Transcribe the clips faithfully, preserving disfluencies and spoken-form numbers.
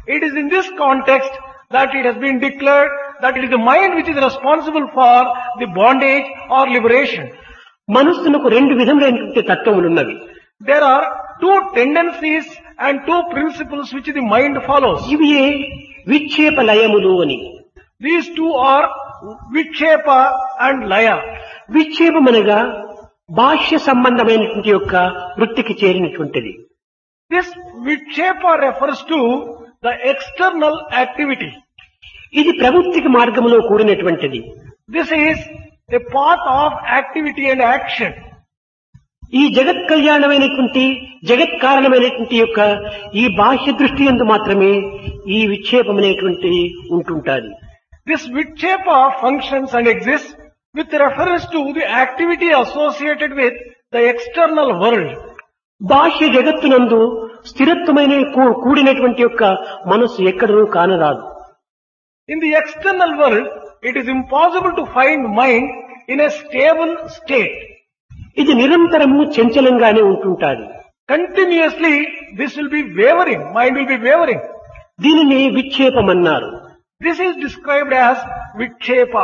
It is in this context that it has been declared that it is the mind which is responsible for the bondage or liberation. మనస్సునకు రెండు విధములైనటువంటి తత్వములున్నవి. There are two tendencies and two principles which the mind follows. ఇవి విక్షేప లయములు అని. These two are vikshepa and laya. విక్షేపమనగా బాహ్య సంబంధమైనటువంటి యొక్క వృత్తికి చేరినటువంటిది. This vikshepa refers to the external activity. ఇది ప్రవృత్తికి మార్గంలో కూడినటువంటిది. This is a path of activity and action. ఈ జగత్ కళ్యాణమైనటువంటి జగత్ కారణమైనటువంటి యొక్క ఈ బాహ్య దృష్టి యందు మాత్రమే ఈ విక్షేపం అనేటువంటిది ఉంటుంటాది. This vikshepa functions and exists with reference to the activity associated with the external world. బాహ్య జగత్తునందు స్థిరత్వమైన కూ- కూడినటువంటి యొక్క మనస్సు ఎక్కడనూ కానరాదు. In the external world, it is impossible to find mind in a stable state. ఇది నిరంతరము చంచలంగానే ఉంటుంటాది. Continuously, this will be wavering. Mind will be wavering. దీనిని విక్షేపమన్నారు. This is described as vikshepa.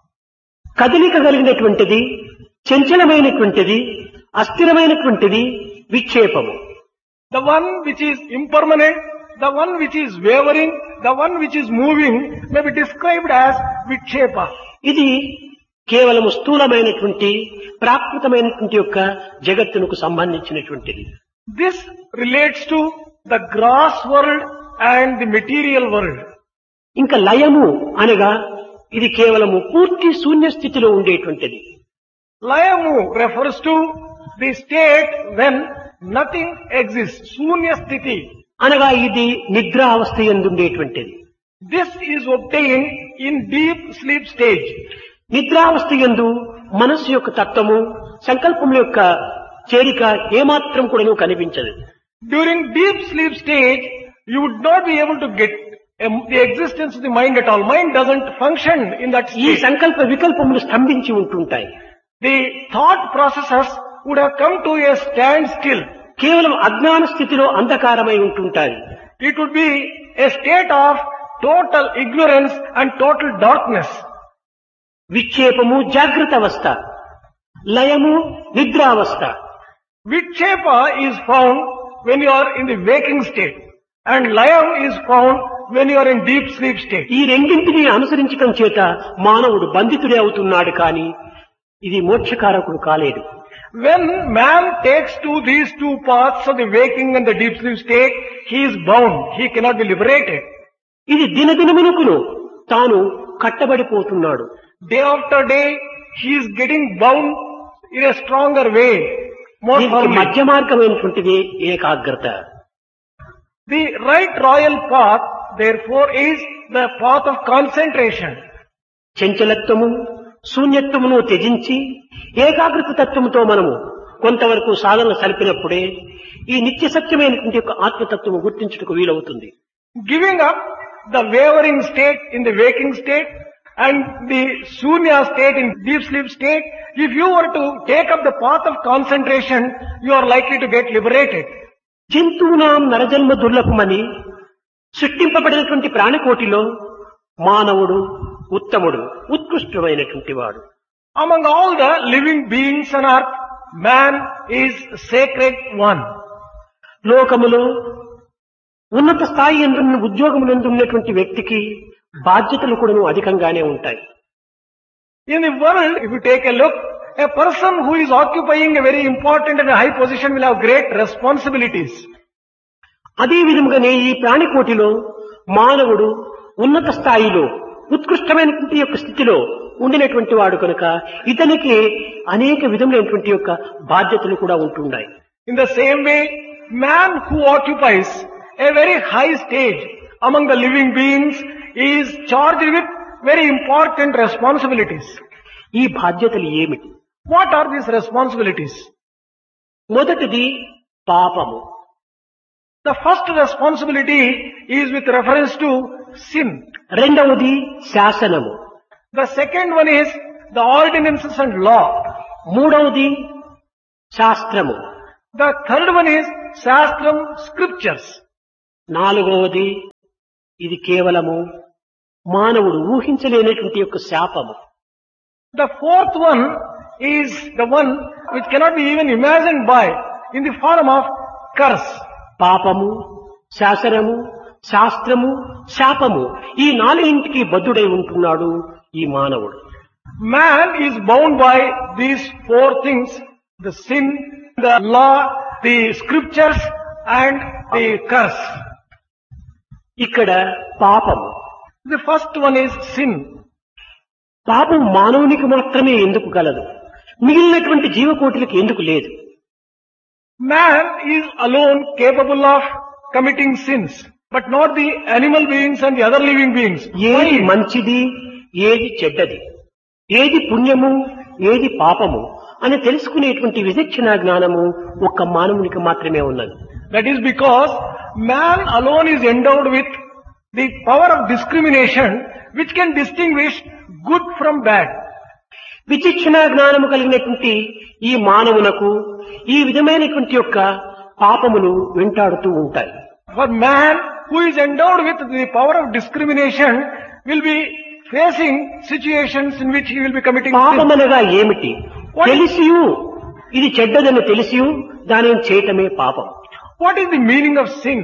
కదలిక కలిగినటువంటిది, చంచలమైనటువంటిది, అస్థిరమైనటువంటిది విక్షేపము. The one which is impermanent, the one which is wavering, the one which is moving may be described as vikshepa. ఇది కేవలము స్థూలమైనటువంటి ప్రాకృతమైనటువంటి యొక్క జగత్తునకు సంబంధించినటువంటిది. This relates to the gross world and the material world. ఇంకా లయము అనగా ఇది కేవలము పూర్తి శూన్య స్థితిలో ఉండేటువంటిది. Layamu refers to the state when nothing exists. Sunya sthiti. అనగా ఇది నిద్రావస్థ యందు ఉండేటువంటిది. This is obtained in deep sleep stage. నిద్రావస్థ యందు మనస్సు యొక్క తత్వము సంకల్పముల యొక్క చేరిక ఏమాత్రం కూడా కనిపించదు. During deep sleep stage, you would not be able to get um, the existence of the mind at all. Mind doesn't function in that ఈ state. సంకల్ప వికల్పములు స్తంభించి ఉంటుంటాయి. The thought processes would have come to a standstill. కేవలం అజ్ఞాన స్థితిలో అంధకారమై ఉంటుంటాయి. It would be a state of total ignorance and total darkness. విక్షేపము జాగ్రత్త అవస్థ, లయము నిద్రావస్థ. Vikshepa is found when you are in the waking state, and layam is found when you are in deep sleep state. ఈ రెండింటిని అనుసరించడం చేత మానవుడు బంధితుడే అవుతున్నాడు కానీ ఇది మోక్షకారకుడు కాలేడు. When man takes to these two paths of the waking and the deep sleep state, he is bound. He cannot be liberated. ఇది దినదినమునకును తాను కట్టబడిపోతున్నాడు. Day after day, he is getting bound in a stronger way, more దీనికి firmly. మధ్య మార్గమైనటువంటిది ఏకాగ్రత. The right royal path, therefore, is the path of concentration. చంచలత్వము శూన్యత్వమును త్యజించి ఏకాగ్రత తత్వముతో మనము కొంతవరకు సాధన సలిపినప్పుడే ఈ నిత్య సత్యమైనటువంటి యొక్క ఆత్మతత్వము గుర్తించుటకు వీలవుతుంది. Giving up the wavering state in the waking state and the shunya state in deep sleep state, if you were to take up the path of concentration, you are likely to get liberated. జంతువునాం నరజన్మ దుర్లభమని సృష్టింపబడినటువంటి ప్రాణికోటిలో మానవుడు ఉత్తముడు, ఉత్కృష్టమైనటువంటి వాడు. Among all the living beings on earth, man is sacred one. లోకములో ఉన్నత స్థాయి యందు ఉద్యోగమునందు ఉన్నటువంటి వ్యక్తికి బాధ్యతలు కూడా అధికంగానే ఉంటాయి. In the world, if you take a look, a person who is occupying a very important and a high position will have great responsibilities. అదే విధముగానే ఈ ప్రాణికోటిలో మానవుడు ఉన్నత స్థాయిలో ఉత్కృష్టమైనటువంటి యొక్క స్థితిలో ఉండినటువంటి వాడు కనుక ఇతనికి అనేక విధములైనటువంటి యొక్క బాధ్యతలు కూడా ఉంటున్నాయి. In the same way, man who occupies a very high stage among the living beings is charged with very important responsibilities. ఈ బాధ్యతలు ఏమిటి? What are these responsibilities? మొదటిది పాపము. The first responsibility is with reference to sin. రెండవది శాసనము. The second one is the ordinances and law. మూడవది శాస్త్రము. The third one is Shastram, scriptures. నాలుగవది ఇది కేవలము మానవుడు ఊహించలేనటువంటి యొక్క శాపము. The fourth one is the one which cannot be even imagined by in the form of curse. పాపము, శాసనము, శాస్త్రము, శాపము ఈ నాలుగింటికి బద్ధుడై ఉంటున్నాడు ఈ మానవుడు. Man is bound by these four things: the sin, the law, the scriptures and the curse. ఇక్కడ పాపము. The first one is sin. పాపం మానవునికి మాత్రమే ఎందుకు కలదు, మిగిలినటువంటి జీవకోటికి ఎందుకు లేదు? Man is alone capable of committing sins, but not the animal beings and the other living beings. ఏది మంచిది, ఏది చెడ్డది, ఏది పుణ్యము, ఏది పాపము అని తెలుసుకునేటువంటి విచక్షణ జ్ఞానము ఒక్క మానవునికి మాత్రమే ఉన్నది. That is because man alone is endowed with the power of discrimination which can distinguish good from bad. విచక్షణ జ్ఞానము కలిగినటువంటి ఈ మానవునకు ఈ విధమైనటువంటి యొక్క పాపములు వెంటాడుతూ ఉంటాయి. For man who is endowed with the power of discrimination will be facing situations in which he will be committing sin. పాపమనగా ఏమిటి? తెలిసియు ఇది చెడ్డదని తెలిసియు దానిని చేయటమే పాపం. What is the meaning of sin?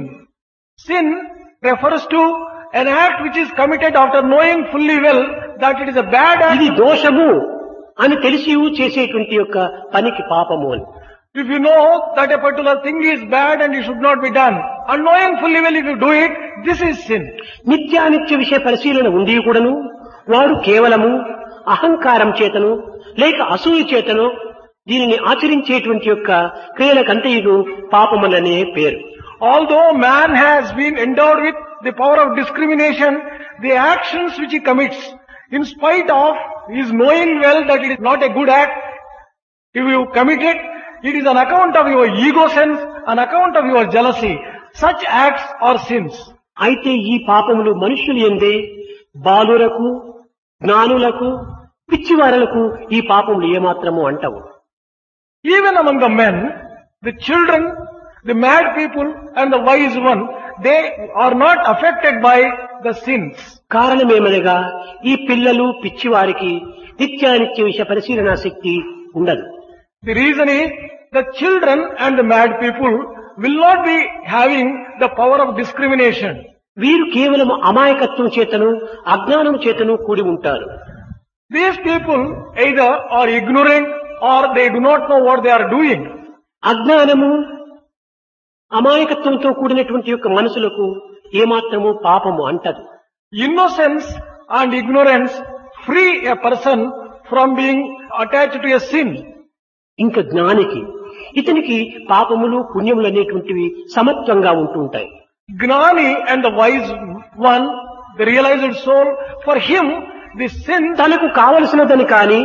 Sin refers to an act which is committed after knowing fully well that it is a bad act. ఇది దోషము అని తెలిసియు చేసేటువంటి యొక్క పనికి పాపము అని. If you know that a particular thing is bad and it should not be done, and knowing fully well if you do it, this is sin. నిత్యానిత్య విషయ పరిశీలన ఉండి కూడాను వాడు కేవలము అహంకారం చేతను లేక అసూయ చేతను దీనిని ఆచరించేటువంటి యొక్క క్రియలకంతయును పాపములనే పేరు. Although man has been endowed with the power of discrimination, the actions which he commits, in spite of his knowing well that it is not a good act, if you commit it, it is on account of your ego sense, on account of your jealousy. Such acts are sins. అయితే ఈ పాపములు మనుష్యులు ఎందే బాలురకు, జ్ఞానులకు, పిచ్చివారులకు ఈ పాపములు ఏమాత్రము అంటవు. Even among the men, the children, the mad people and the wise one, they are not affected by the sins. కారణమేమనగా ఈ పిల్లలు పిచ్చివారికి నిత్యానిత్య విషయ పరిశీలన శక్తి ఉండదు. The reason is the children and the mad people will not be having the power of discrimination. వీరు కేవలం అమాయకత్వం చేతను అజ్ఞానం చేతను కూడి ఉంటారు. These people either are ignorant or they do not know what they are doing. అజ్ఞానము అమాయకత్వంతో కూడినటువంటి యొక్క మనసులకు ఏమాత్రము పాపము అంటదు. Innocence and ignorance free a person from being attached to a sin. ఇంకా జ్ఞానికి ఇతనికి పాపములు పుణ్యములు అనేటువంటివి సమత్వంగా ఉంటూ ఉంటాయి. Gnani and the wise one, the realized soul, for him the sin తనకు కావలసినదని కాని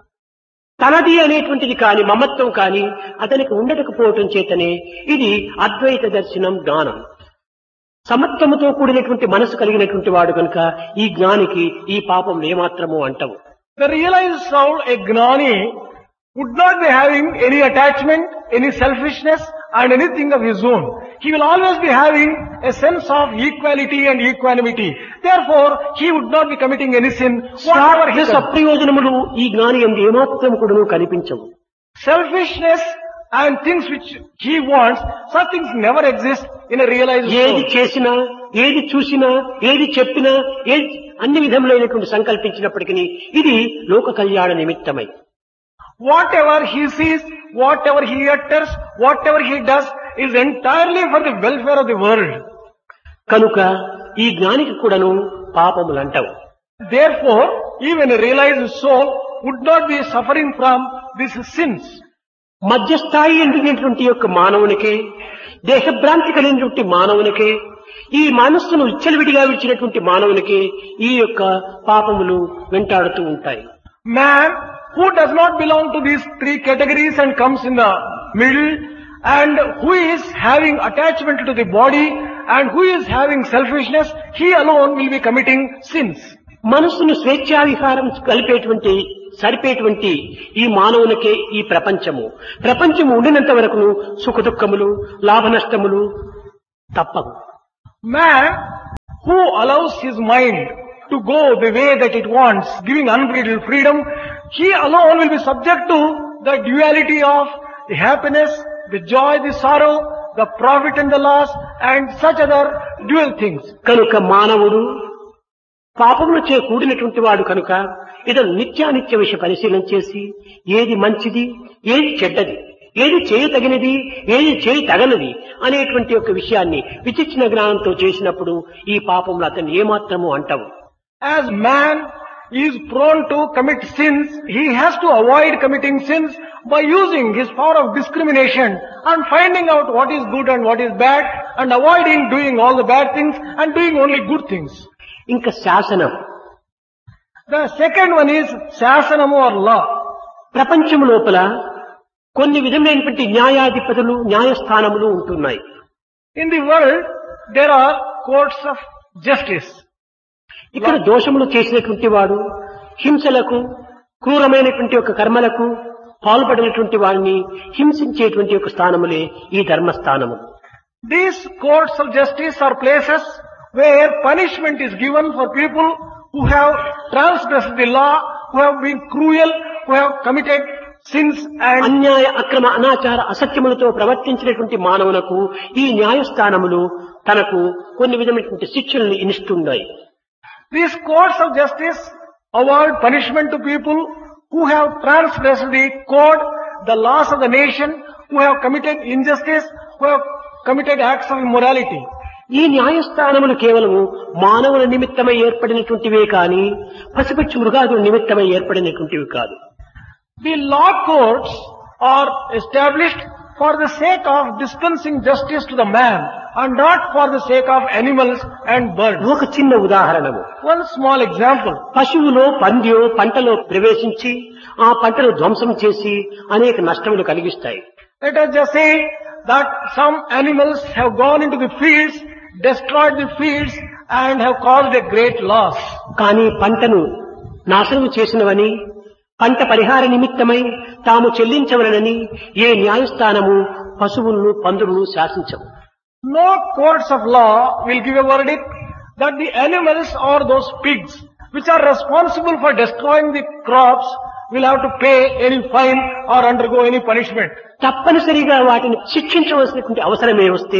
తనది అనేటువంటిది కాని మమత్వం కాని అతనికి ఉండకపోవటం చేతనే ఇది అద్వైత దర్శనం జ్ఞానం. సమత్వముతో కూడినటువంటి మనసు కలిగినటువంటి వాడు కనుక ఈ జ్ఞానికి ఈ పాపం ఏమాత్రము అంటవు. The realized soul, a gnani, would not be having any attachment, any selfishness and anything of his own. He will always be having a sense of equality and equanimity. Therefore, he would not be committing any sin. Whatever he does. అప్రయోజనములు ఈ జ్ఞాని యందు ఏమాత్రం కూడాను కనిపించవు. Selfishness and things which he wants, such things never exist in a realized ఏది soul. చేసినా, ఏది చూసినా, ఏది చెప్పినా, ఏది అన్ని విధములైనటువంటి సంకల్పించినప్పటికీ ఇది లోక కళ్యాణ నిమిత్తమై. Whatever he sees, whatever he utters, whatever he does is entirely for the welfare of the world. కనుక ఈ జ్ఞానికి కూడాను పాపములు అంటావు. Therefore, even a realized soul would not be suffering from these sins. మధ్యస్థాయి ఎండినటువంటి యొక్క మానవునికే, దేహభ్రాంతి కలిగినటువంటి మానవునికే, ఈ మనస్సును విచ్చలవిడిగా విడిచినటువంటి మానవునికే ఈ యొక్క పాపములు వెంటాడుతూ ఉంటాయి. Man who does not belong to these three categories and comes in the middle, and who is having attachment to the body and who is having selfishness, he alone will be committing sins. మనస్సును స్వేచ్ఛావిహారం కలిపేటువంటి సరిపేటువంటి ఈ మానవునికే ఈ ప్రపంచము. ప్రపంచము ఉండినంత వరకు సుఖ దుఃఖములు, లాభ నష్టములు తప్పవు. Man who allows his mind to go the way that it wants, giving unbridled freedom, he alone will be subject to the duality of the happiness, the joy, the sorrow, the profit and the loss, and such other dual things. కనుక మానవుడు పాపములచే కూడినటువంటి వాడు కనుక ఇతను నిత్యానిత్య విషయ పరిశీలన చేసి ఏది మంచిది, ఏది చెడ్డది, ఏది చేయతగినది, ఏది చేయి తగనది అనేటువంటి ఒక విషయాన్ని విచక్షణ జ్ఞానంతో చేసినప్పుడు ఈ పాపములు అతన్ని ఏమాత్రము అంటవు. As man is prone to commit sins, he has to avoid committing sins by using his power of discrimination and finding out what is good and what is bad and avoiding doing all the bad things and doing only good things. ఇంకా శాసనం. The second one is శాసనము or law. ప్రపంచం లోపల కొన్ని విధమైనటువంటి న్యాయాధిపతులు, న్యాయస్థానములు ఉంటున్నాయి. In the world, there are courts of justice. ఇక్కడ దోషములు చేసినటువంటి వాడు హింసలకు, క్రూరమైనటువంటి ఒక కర్మలకు పాల్పడినటువంటి వారిని హింసించేటువంటి ఒక స్థానములే ఈ ధర్మస్థానము. These courts of justice are places where punishment is given for people who have transgressed the law, who have been cruel, who have committed sins and అన్యాయ, అక్రమ, అనాచార, అసత్యములతో ప్రవర్తించినటువంటి మానవులకు ఈ న్యాయస్థానములు తనకు కొన్ని విధమైనటువంటి శిక్షలను ఇస్తున్నాయి. these courts of justice award punishment to people who have transgressed the code, the laws of the nation, who have committed injustice, who have committed acts of immorality. ఈ న్యాయస్థానములు కేవలము మానవుల నిమిత్తమై ఏర్పడినటువంటివే కాని పశుపక్షి మృగాదుల నిమిత్తమై ఏర్పడినటువంటివి కాదు. The law courts are established for the sake of dispensing justice to the man and not for the sake of animals and birds. ఒక చిన్న ఉదాహరణము. One small example. పశువులో పందియో పంటలో ప్రవేశించి ఆ పంటను ధ్వంసం చేసి అనేక నష్టములు కలిగిస్తాయి. Let us just say that some animals have gone into the fields, destroyed the fields and have caused a great loss. కానీ పంటను నాశనం చేసినవని, పంట పరిహార నిమిత్తమై తాము చెల్లించవలనని ఏ న్యాయస్థానము పశువులను, పందులను శాసించవు. No courts of law will give a verdict that the animals or those pigs which are responsible for destroying the crops will have to pay any fine or undergo any punishment. తప్పనిసరిగా వాటిని శిక్షించవలసినటువంటి అవసరమే వస్తే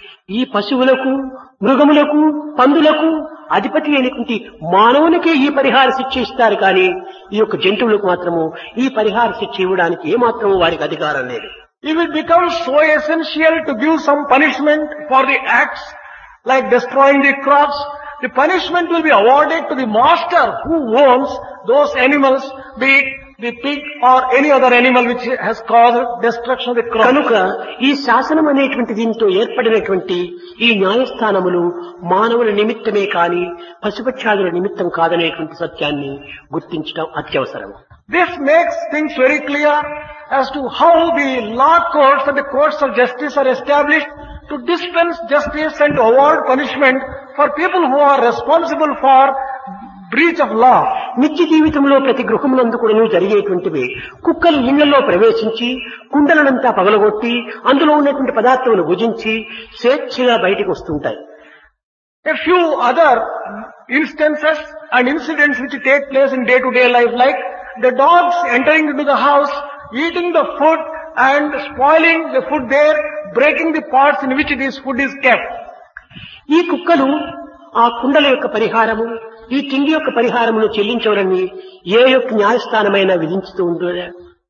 ఈ పశువులకు, మృగములకు, పందులకు అధిపతి అయినటువంటి మానవునికే ఈ పరిహార శిక్ష ఇస్తారు కానీ ఈ యొక్క జంతువులకు మాత్రము ఈ పరిహార శిక్ష ఇవ్వడానికి ఏమాత్రము వారికి అధికారం లేదు. If it becomes so essential to give some punishment for the acts like destroying the crops, the punishment will be awarded to the master who owns those animals, be it the pig or any other animal which has caused destruction of the crops. కనుక ఈ శాసనం అనేటువంటి దీంతో ఏర్పడినటువంటి ఈ న్యాయస్థానములు మానవుల నిమిత్తమే కాని పశుపక్షాదుల నిమిత్తం కాదనేటువంటి సత్యాన్ని గుర్తించడం అత్యవసరం. This makes things very clear as to how the law courts and the courts of justice are established to dispense justice and to award punishment for people who are responsible for breach of law. నిత్య జీవితంలో ప్రతి గృహమునందు కూడా జరిగేటువంటివి. కుక్కలు ఇళ్లలో ప్రవేశించి కుండలనంతా పగలగొట్టి అందులో ఉన్నటువంటి పదార్థములు భుజించి స్వేచ్ఛగా బయటకు వస్తుంటాయి. A few other instances and incidents which take place in day-to-day life, like the dogs entering into the house, eating the food and spoiling the food there, breaking the pots in which this food is kept. ఈ కుక్కలు ఆ కుండల యొక్క పరిహారము, ఈ తిండి యొక్క పరిహారమును చెల్లించవలని ఏ యొక్క న్యాయస్థానమైనా విధించుతూ ఉంటుందా?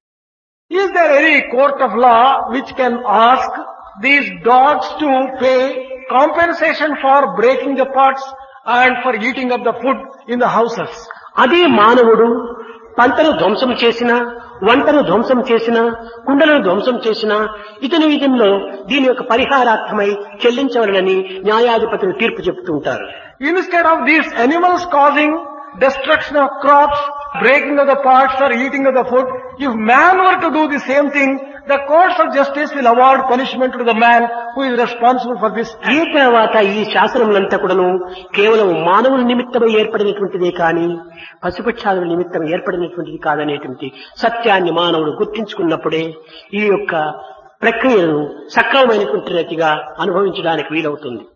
Is there any court of law which can ask these dogs to pay compensation for breaking the pots and for eating up the food in the houses? అదే మానవుడు పంటను ధ్వంసం చేసిన, వంటను ధ్వంసం చేసిన, కుండలను ధ్వంసం చేసిన ఇతని విధంలో దీని యొక్క పరిహారార్థమై చెల్లించవలనని న్యాయాధిపతులు తీర్పు చెప్తుంటారు. Instead of these animals causing destruction of crops, breaking of the pots or eating of the food, if man were to do the same thing, the courts of justice will award punishment to the man who is responsible for this act. ఈ తర్వాత ఈ శాసనములంతా కూడాను కేవలం మానవుల నిమిత్తమై ఏర్పడినటువంటిదే కానీ పశుపక్షాదుల నిమిత్తం ఏర్పడినటువంటిది కాదనేటువంటి సత్యాన్ని మానవుడు గుర్తించుకున్నప్పుడే ఈ యొక్క ప్రక్రియను సక్రమమైనటువంటి రీతిగా అనుభవించడానికి వీలవుతుంది.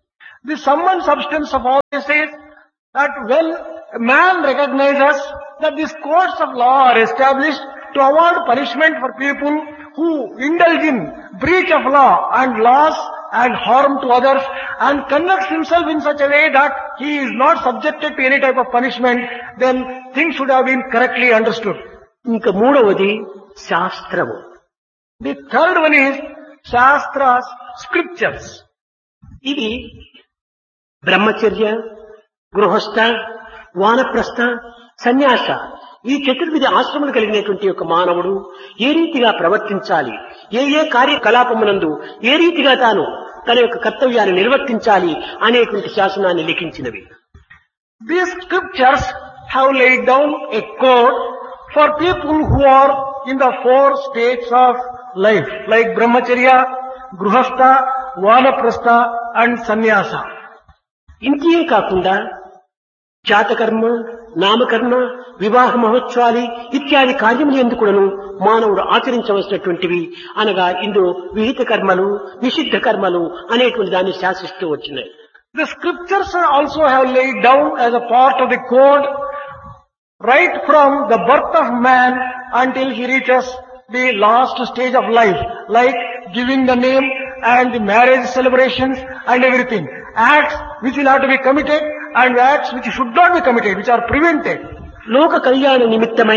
The sum and substance of all this is that when man recognizes that these courts of law are established to award punishment for people who indulge in breach of law and laws and harm to others, and conducts himself in such a way that he is not subjected to any type of punishment, then things should have been correctly understood. ఇంకా మూడవది శాస్త్రము. The third one is Shastras, scriptures. ఇది బ్రహ్మచర్య, గృహస్థ, వానప్రస్థ, సన్యాస ఈ చతుర్విధి ఆశ్రములు కలిగినటువంటి యొక్క మానవుడు ఏ రీతిగా ప్రవర్తించాలి, ఏ ఏ కార్యకలాపమునందు ఏ రీతిగా తాను తన యొక్క కర్తవ్యాన్ని నిర్వర్తించాలి అనేటువంటి శాసనాన్ని లిఖించినవి. These scriptures have laid down a code for people who are in the four states of life, like brahmacharya, gruhastha, vanaprastha and sannyasa. ఇంతే కాకుండా జాతకర్మ, నామకర్మ, వివాహ మహోత్సవాలు ఇత్యాది కార్యములు ఎందుకును మానవుడు ఆచరించవలసినటువంటివి అనగా ఇందులో విహిత కర్మలు, నిషిద్ధ కర్మలు అనేటువంటి దాన్ని శాసిస్తూ వచ్చినాయి. The scriptures also have laid down as a part of the code right from the birth of man until he reaches the last stage of life, like giving the name and the marriage celebrations and everything. Acts which will have to be committed and acts which should not be committed, which are prevented. లోక కళ్యాణ నిమిత్తమై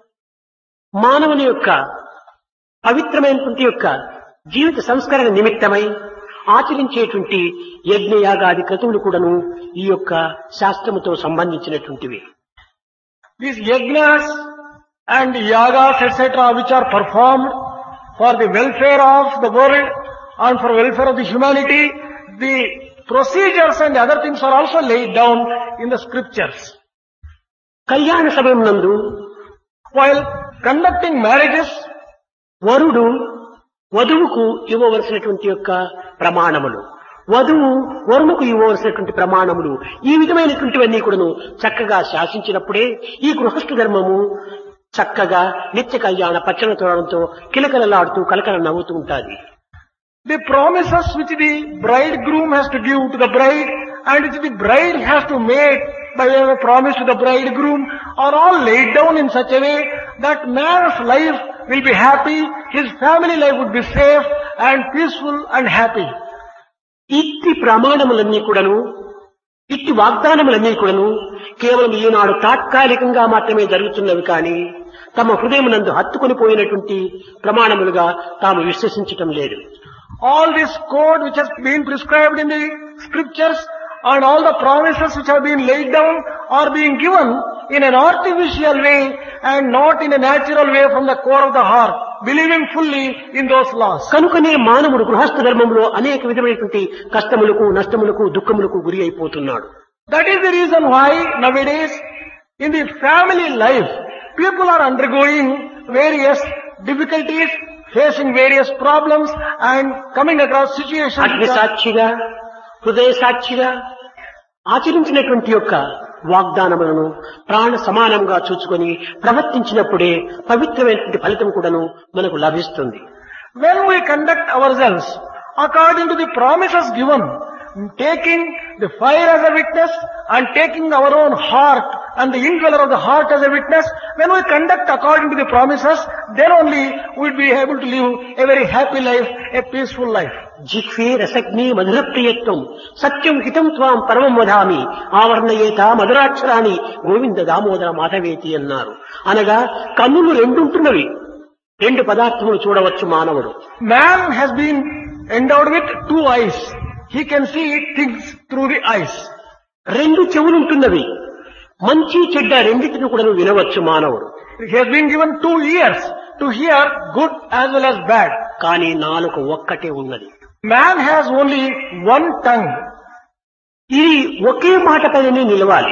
మానవుని యొక్క పవిత్రమైనటువంటి యొక్క జీవిత సంస్కరణ నిమిత్తమై ఆచరించేటువంటి యజ్ఞయాగాది క్రతువులు కూడాను ఈ యొక్క శాస్త్రముతో సంబంధించినటువంటివి. These yajnas and yagas et cetera which are performed for the welfare of the world and for welfare of the humanity, the procedures and other things are also laid down in the scriptures. కళ్యాణ సమయం నందు While conducting marriages, వరుడు వధువుకు ఇవ్వవలసినటువంటి యొక్క ప్రమాణములు, వధువు వరుణుకు ఇవ్వవలసినటువంటి ప్రమాణములు, ఈ విధమైనటువంటివన్నీ కూడాను చక్కగా శాసించినప్పుడే ఈ గృహస్థ ధర్మము చక్కగా నిత్య కళ్యాణ పచ్చన తోరణంతో కిలకలలాడుతూ కలకల నవ్వుతూ ఉంటుంది. the promises which the bridegroom has to give to the bride and which the bride has to make by way of a promise to the bridegroom are all laid down in such a way that man's life will be happy, his family life would be safe and peaceful and happy. ఇట్టి ప్రమాణములన్నీ కూడాను, ఇట్టి వాగ్దానములన్నీ కూడాను కేవలం ఈనాడు తాత్కాలికంగా మాత్రమే జరుగుతున్నవి కానీ తమ హృదయమునందు హత్తుకొని పోయినటువంటి ప్రమాణములుగా తాము విశ్వసించటం లేదు. All this code which has been prescribed in the scriptures and all the promises which have been laid down are being given in an artificial way and not in a natural way from the core of the heart, believing fully in those laws. కనుకనే మానవుడు గృహస్థ ధర్మంలో అనేక విధమైనటువంటి కష్టములకు, నష్టములకు, దుఃఖములకు గురి అయిపోతున్నాడు. That is the reason why nowadays in the family life people are undergoing various difficulties, facing various problems and coming across situations. అగ్ని సాక్షిగా, హృదయ సాక్షిగా ఆచరించినటువంటి యొక్క వాగ్దానములను ప్రాణ సమానంగా చూసుకొని ప్రవర్తించినప్పుడే పవిత్రమైనటువంటి ఫలితం కూడాను మనకు లభిస్తుంది. When we conduct ourselves according to the promises given, taking the fire as a witness and taking our own heart and the indweller of the heart as a witness, when we conduct according to the promises, then only we will be able to live a very happy life, a peaceful life. జిహ్వే రసగ్ని మధుర ప్రియత్వం సత్యం హితం త్వాం పరమం వదామి ఆవర్ణయేత మధురాక్షరాన్ని గోవింద దామోదర మాధవేతి అన్నారు. అనగా కన్నులు రెండుంటున్నవి, రెండు పదార్థములు చూడవచ్చు మానవుడు. Man has been endowed with two eyes. He can see things through the eyes. రెండు చెవులుంటున్నవి, మంచి చెడ్డ రెండింటిని కూడా వినవచ్చు మానవుడు. He has been given two ears to hear good as well as bad. కానీ నాలుక ఒక్కటే ఉన్నది. Man has only one tongue. ఇది ఒకే మాట పైనే నిలవాలి.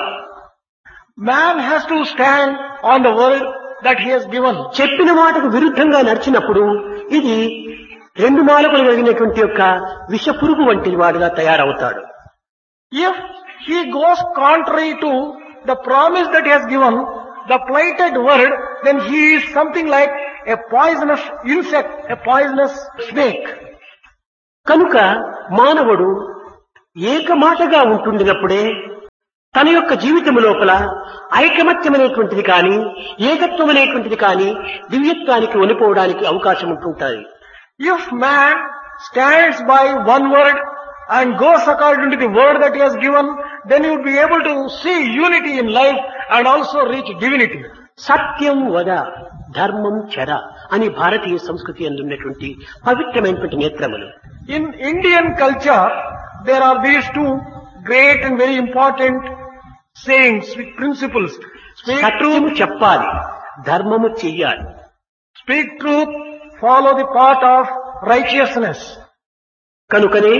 Man has to stand on the word that he has given. చెప్పిన మాటకు విరుద్ధంగా నడిచినప్పుడు ఇది రెండు నాలుకలు కలిగినటువంటి యొక్క విషపురుగు వంటి వాడుగా తయారవుతాడు. If he goes contrary to the promise that he has given, the plighted word, then he is something like a poisonous insect, a poisonous snake. కనుక మానవుడు ఏకమాటగా ఉంటుండినప్పుడే తన యొక్క జీవితం లోపల ఐకమత్యమైనటువంటిది కానీ ఏకత్వం అనేటువంటిది కానీ దివ్యత్వానికి ఒనిపోవడానికి అవకాశం ఉంటుంటాయి. If man stands by one word and goes according to the word that he has given, then he would be able to see unity in life and also reach divinity. సత్యం వద ధర్మం చర అని భారతీయ సంస్కృతి అందున్నటువంటి పవిత్రమైనటువంటి నేత్రములు. In Indian culture, there are these two great and very important sayings with principles. Speak సత్యము truth, చెప్పాలి, ధర్మము చెయ్యాలి. speak truth, follow the path of righteousness. కనుకనే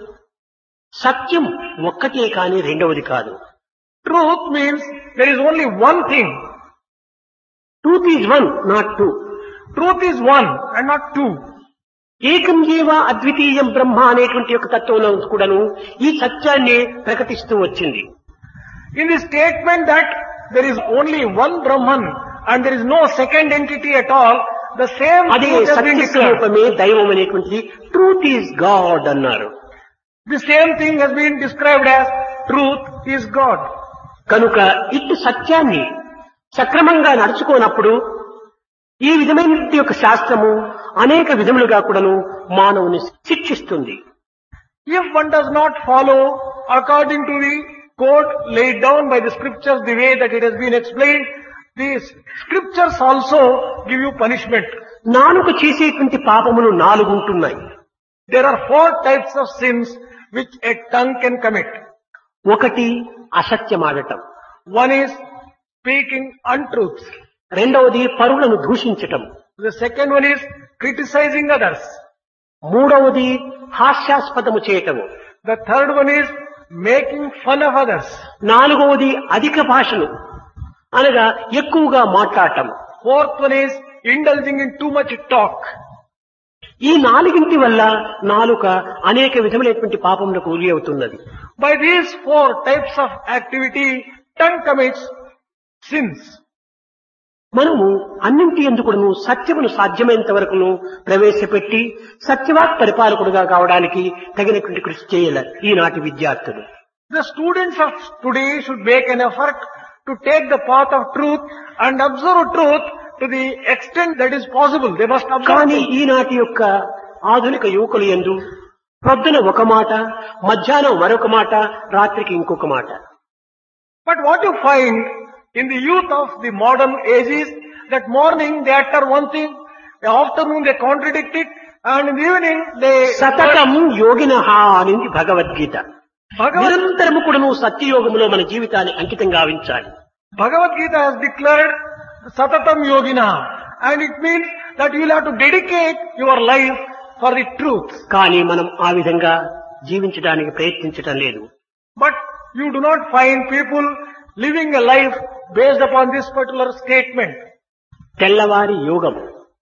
సత్యం ఒక్కటే కాని రెండవది కాదు. Truth means there is only one thing. Truth is one, not two. Truth is one and not two. ఏకం ఏవ అద్వితీయం బ్రహ్మ అనేటువంటి యొక్క తత్వంలో కూడాను ఈ సత్యాన్ని ప్రకటిస్తూ వచ్చింది. In the statement that there is only one Brahman and there is no second entity at all, the same అదే truth has been Satya declared. స్వరూపమే దైవం అనేటువంటిది ట్రూత్ ఈజ్ గాడ్ అన్నారు. The same thing has been described as truth is God. కనుక ఇటు సత్యాన్ని సక్రమంగా నడుచుకోనప్పుడు ఈ విధమైన యొక్క శాస్త్రము అనేక విధములుగా కూడాను మానవుని శిక్షిస్తుంది. If one does not follow according to the code laid down by the scriptures the way that it has been explained, these scriptures also give you punishment. నాలుక చేసేటువంటి పాపములు నాలుగు ఉంటున్నాయి. There are four types of sins which a tongue can commit. ఒకటి అసత్యమాడటం, One is speaking untruths. రెండవది పరులను దూషించటం, The second one is criticizing others. మూడవది హాస్యాస్పదము చేయటము, The third one is making fun of others. నాలుగవది అధిక భాషను అనగా ఎక్కువగా మాట్లాడటం. Fourth one is indulging in too much talk. ఈ నాలుగింటి వల్ల నాలుక అనేక విధములైనటువంటి పాపములకు గురి అవుతున్నది. By these four types of activity, tongue commits sins. మనము అన్నింటి ఎందుకును సత్యమును సాధ్యమైనంత వరకును ప్రవేశపెట్టి సత్యవాక్ పరిపాలకుడుగా కావడానికి తగినటువంటి కృషి చేయాలి ఈనాటి విద్యార్థులు. The students of today should make an effort to take the path of truth and observe truth to the extent that is possible. They must observe కానీ truth. ఈనాటి యొక్క ఆధునిక యువకులు యందు ప్రొద్దున ఒక మాట, మధ్యాహ్నం మరొక మాట, రాత్రికి ఇంకొక మాట. But what you find in the youth of the modern age is that morning they utter one thing, the afternoon they contradict it, and in the evening they... సతతం యోగినః అనింది భగవద్గీత. Bhagavad, నిరంతరము కూడాను సత్యయోగములో మన జీవితాన్ని అంకితం గావించాలి. Bhagavad Gita has declared Satatam Yogina, and it means that you will have to dedicate your life for the truth. కానీ మనం ఆ విధంగా జీవించడానికి ప్రయత్నించటం లేదు. But you do not find people living a life based upon this particular statement. తెల్లవారి యోగము,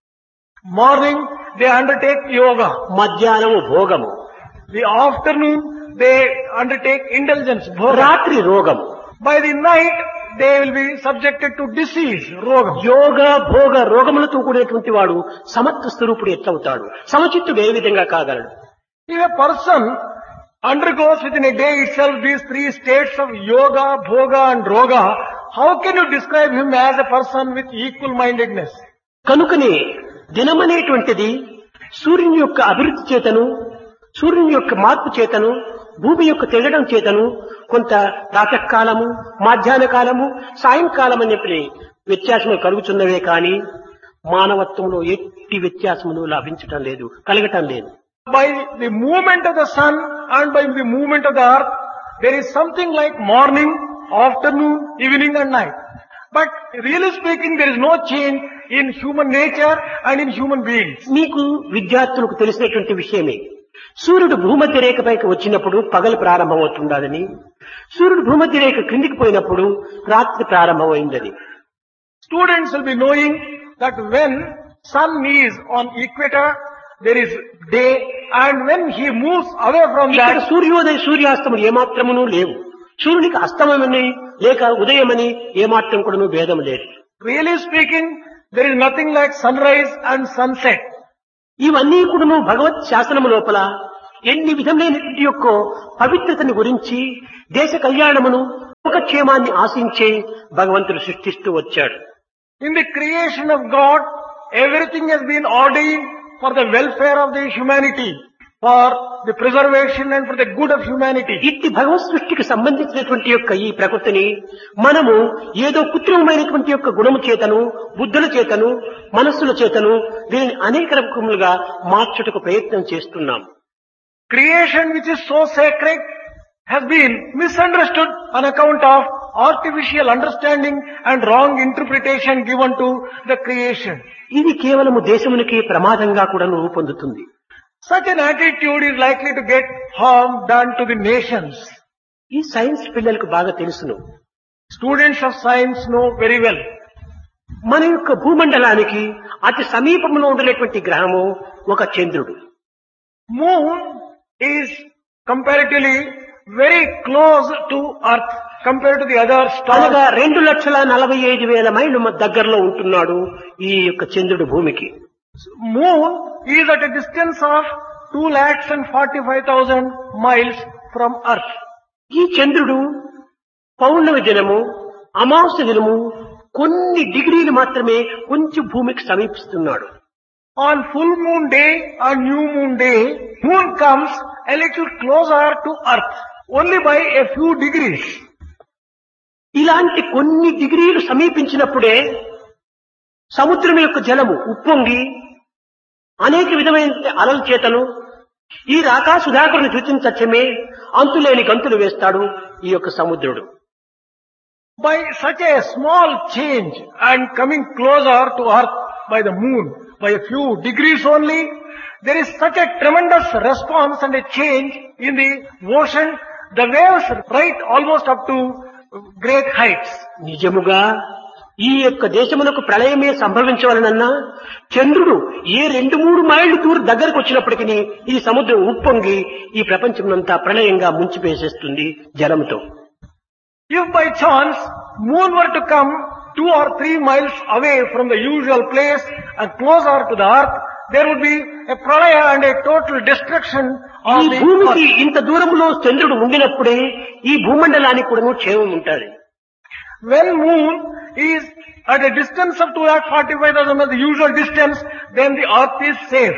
Morning they undertake yoga. మధ్యాహ్నము భోగము, The afternoon they undertake indulgence, bhoga. రాత్రి రోగము. By the night they will be subjected to disease, rogam. యోగ భోగ రోగములతో కూడినటువంటి వాడు సమత్వ స్వరూపుడు ఎట్లవుతాడు? సమచిత్తుడు ఏ విధంగా కాగలడు? If a person undergoes within a day itself these three states of yoga, bhoga and roga, how can you describe him as a person with equal mindedness? కనుకనే దినమనేటువంటిది సూర్యుని యొక్క అభివృద్ధి చేతను, సూర్యుని యొక్క మార్పు చేతను, భూమి యొక్క తిరగడం చేతను కొంత ప్రాతకాలము, మధ్యాహ్న కాలము, సాయంకాలం అని చెప్పి వ్యత్యాసములు కలుగుతున్నవే కానీ మానవత్వంలో ఎట్టి వ్యత్యాసములు లభించటం లేదు, కలగటం లేదు. By the movement of the sun and by the movement of the earth, there is something like morning, afternoon, evening and night. But really speaking, there is no change in human nature and in human beings. మీకు విద్యార్థులకు తెలిసినటువంటి విషయమే. సూర్యుడు భూమధ్య రేఖపైకి వచ్చినప్పుడు పగలు ప్రారంభమవుతుందని, సూర్యుడు భూమధ్య రేఖ క్రిందికి పోయినప్పుడు రాత్రి ప్రారంభమైందని. Students will be knowing that when sun is on equator, there is day, and when he moves away from ఇక్కడ that, సూర్యోదయ సూర్యాస్తములు ఏమాత్రమును లేవు. సూర్యునికి అస్తమయమని లేక ఉదయమని ఏమాత్రం కూడా భేదం లేదు. really speaking, there is nothing like sunrise and sunset. ఇవన్నీ కూడాను భగవత్ శాసనము లోపల ఎన్ని విధములైనటువంటి యొక్క పవిత్రతను గురించి దేశ కళ్యాణమును ఒక క్షేమాన్ని ఆశించే భగవంతుడు సృష్టిస్తూ వచ్చాడు. In the creation of God, everything has been ordained for the welfare of the humanity, for the preservation and for the good of humanity. ఇట్టి భగవత్ సృష్టికి సంబంధించినటువంటి యొక్క ఈ ప్రకృతిని మనము ఏదో కృత్రిమమైనటువంటి యొక్క గుణము చేతను, బుద్ధుల చేతను, మనస్సుల చేతను దీనిని అనేక రకములుగా మార్చుటకు ప్రయత్నం చేస్తున్నాం. Creation which is so sacred has been misunderstood on account of artificial understanding and wrong interpretation given to the creation. ఇది కేవలము దేశమునికి ప్రమాదంగా కూడా రూపొందుతుంది. Such an attitude is likely to get harm done to the nations. ఈ science పిల్లలకు బాగా తెలుసును. Students of science know very well. మన యొక్క భూమండలానికి అతి సమీపంలో ఉండేటువంటి గ్రహము ఒక చంద్రుడు. Moon is comparatively very close to Earth compared to the other అనగా stars. రెండు లక్షల నలభై ఐదు వేల మైళ్ళు మ- దగ్గరలో ఉంటున్నాడు ఈ యొక్క చంద్రుడు భూమికి. Moon is at a distance of two lakhs and forty-five thousand miles from Earth. ఈ చంద్రుడు పౌర్ణమి దినము, అమావాస్య దినము కొన్ని డిగ్రీలు మాత్రమే కొంచెం భూమికి సమీపిస్తున్నాడు. On full moon day and new moon day, moon comes a little closer to Earth, only by a few degrees. ఇలాంటి కొన్ని డిగ్రీలు సమీపించినప్పుడే సముద్రం యొక్క జలము ఉప్పొంగి అనేక విధమైన అలల చేతను ఈ రాకా సుధాకరుని సూచించచ్చమే అంతులేని గంతులు వేస్తాడు ఈ యొక్క సముద్రుడు. By such a small change and coming closer to Earth by the moon, by a few degrees only, there is such a tremendous response and a change in the ocean. The waves rise almost up to great heights. నిజముగా ఈ యొక్క దేశమునకు ప్రళయమే సంభవించవలనన్నా చంద్రుడు ఏ రెండు మూడు మైళ్ళు దూరం దగ్గరకు వచ్చినప్పటికీ ఈ సముద్రం ఉప్పొంగి ఈ ప్రపంచమంతా ప్రళయంగా ముంచివేసేస్తుంది జలముతో. If by chance moon were to come two or three miles away from the usual place and closer to the earth, there would be a pralaya and a total destruction ఈ of the భూమికి earth. ఇంత దూరంలో చంద్రుడు ఉండినప్పుడే ఈ భూమండలానికి కూడా క్షేమం ఉంటుంది. When moon is at a distance of two lakh forty-five thousand miles, the usual distance, then the earth is safe.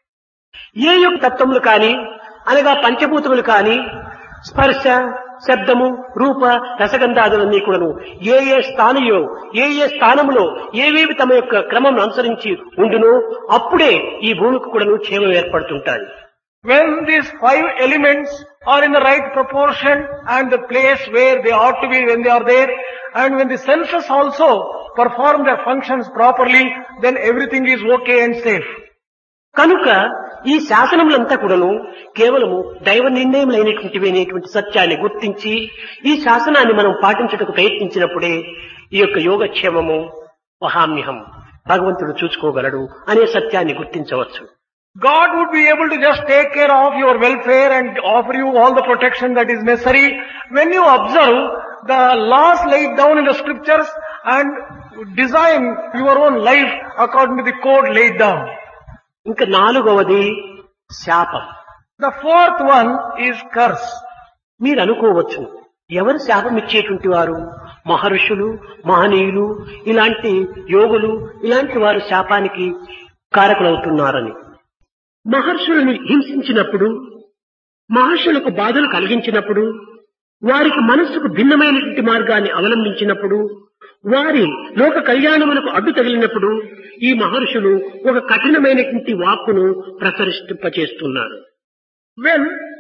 ఏ యొక్క తత్వములు కాని అనగా పంచభూతములు కాని స్పర్శ, శబ్దము, రూప, రసగంధాదులన్నీ కూడాను ఏ ఏ స్థానంలో ఏ ఏ స్థానములో ఏవేవి తమ యొక్క క్రమం అనుసరించి ఉండునో అప్పుడే ఈ భూమికి కూడాను క్షేమం ఏర్పడుతుంటాయి. When these five elements are in the right proportion and the place where they ought to be when they are there, and when the senses also perform their functions properly, then everything is okay and safe. కనుక ఈ శాసనములంతా కూడాను కేవలము దైవ నిర్ణయములైనటువంటివి అనేటువంటి సత్యాన్ని గుర్తించి ఈ శాసనాన్ని మనం పాటించుటకు ప్రయత్నించినప్పుడే ఈ యొక్క యోగక్షేమము వహామ్యహం భగవంతుడు చూసుకోగలడు అనే సత్యాన్ని గుర్తించవచ్చు. God would be able to just take care of your welfare and offer you all the protection that is necessary when you observe the laws laid down in the scriptures and design your own life according to the code laid down. ఇంకా నాలుగవది శాపం. The fourth one is curse. మీరు అనుకోవచ్చు ఎవరు శాపం ఇచ్చేటువంటి వారు? మహర్షులు, మహనీయులు, ఇలాంటి యోగులు, ఇలాంటి వారు శాపానికి కారకులవుతున్నారని. మహర్షులను హింసించినప్పుడు, మహర్షులకు బాధలు కలిగించినప్పుడు, వారికి మనస్సుకు భిన్నమైనటువంటి మార్గాన్ని అవలంబించినప్పుడు, వారి లోక కళ్యాణములకు అడ్డు తగిలినప్పుడు ఈ మహర్షులు ఒక కఠినమైనటువంటి వాక్కును ప్రసరిష్టింపచేస్తున్నారు. When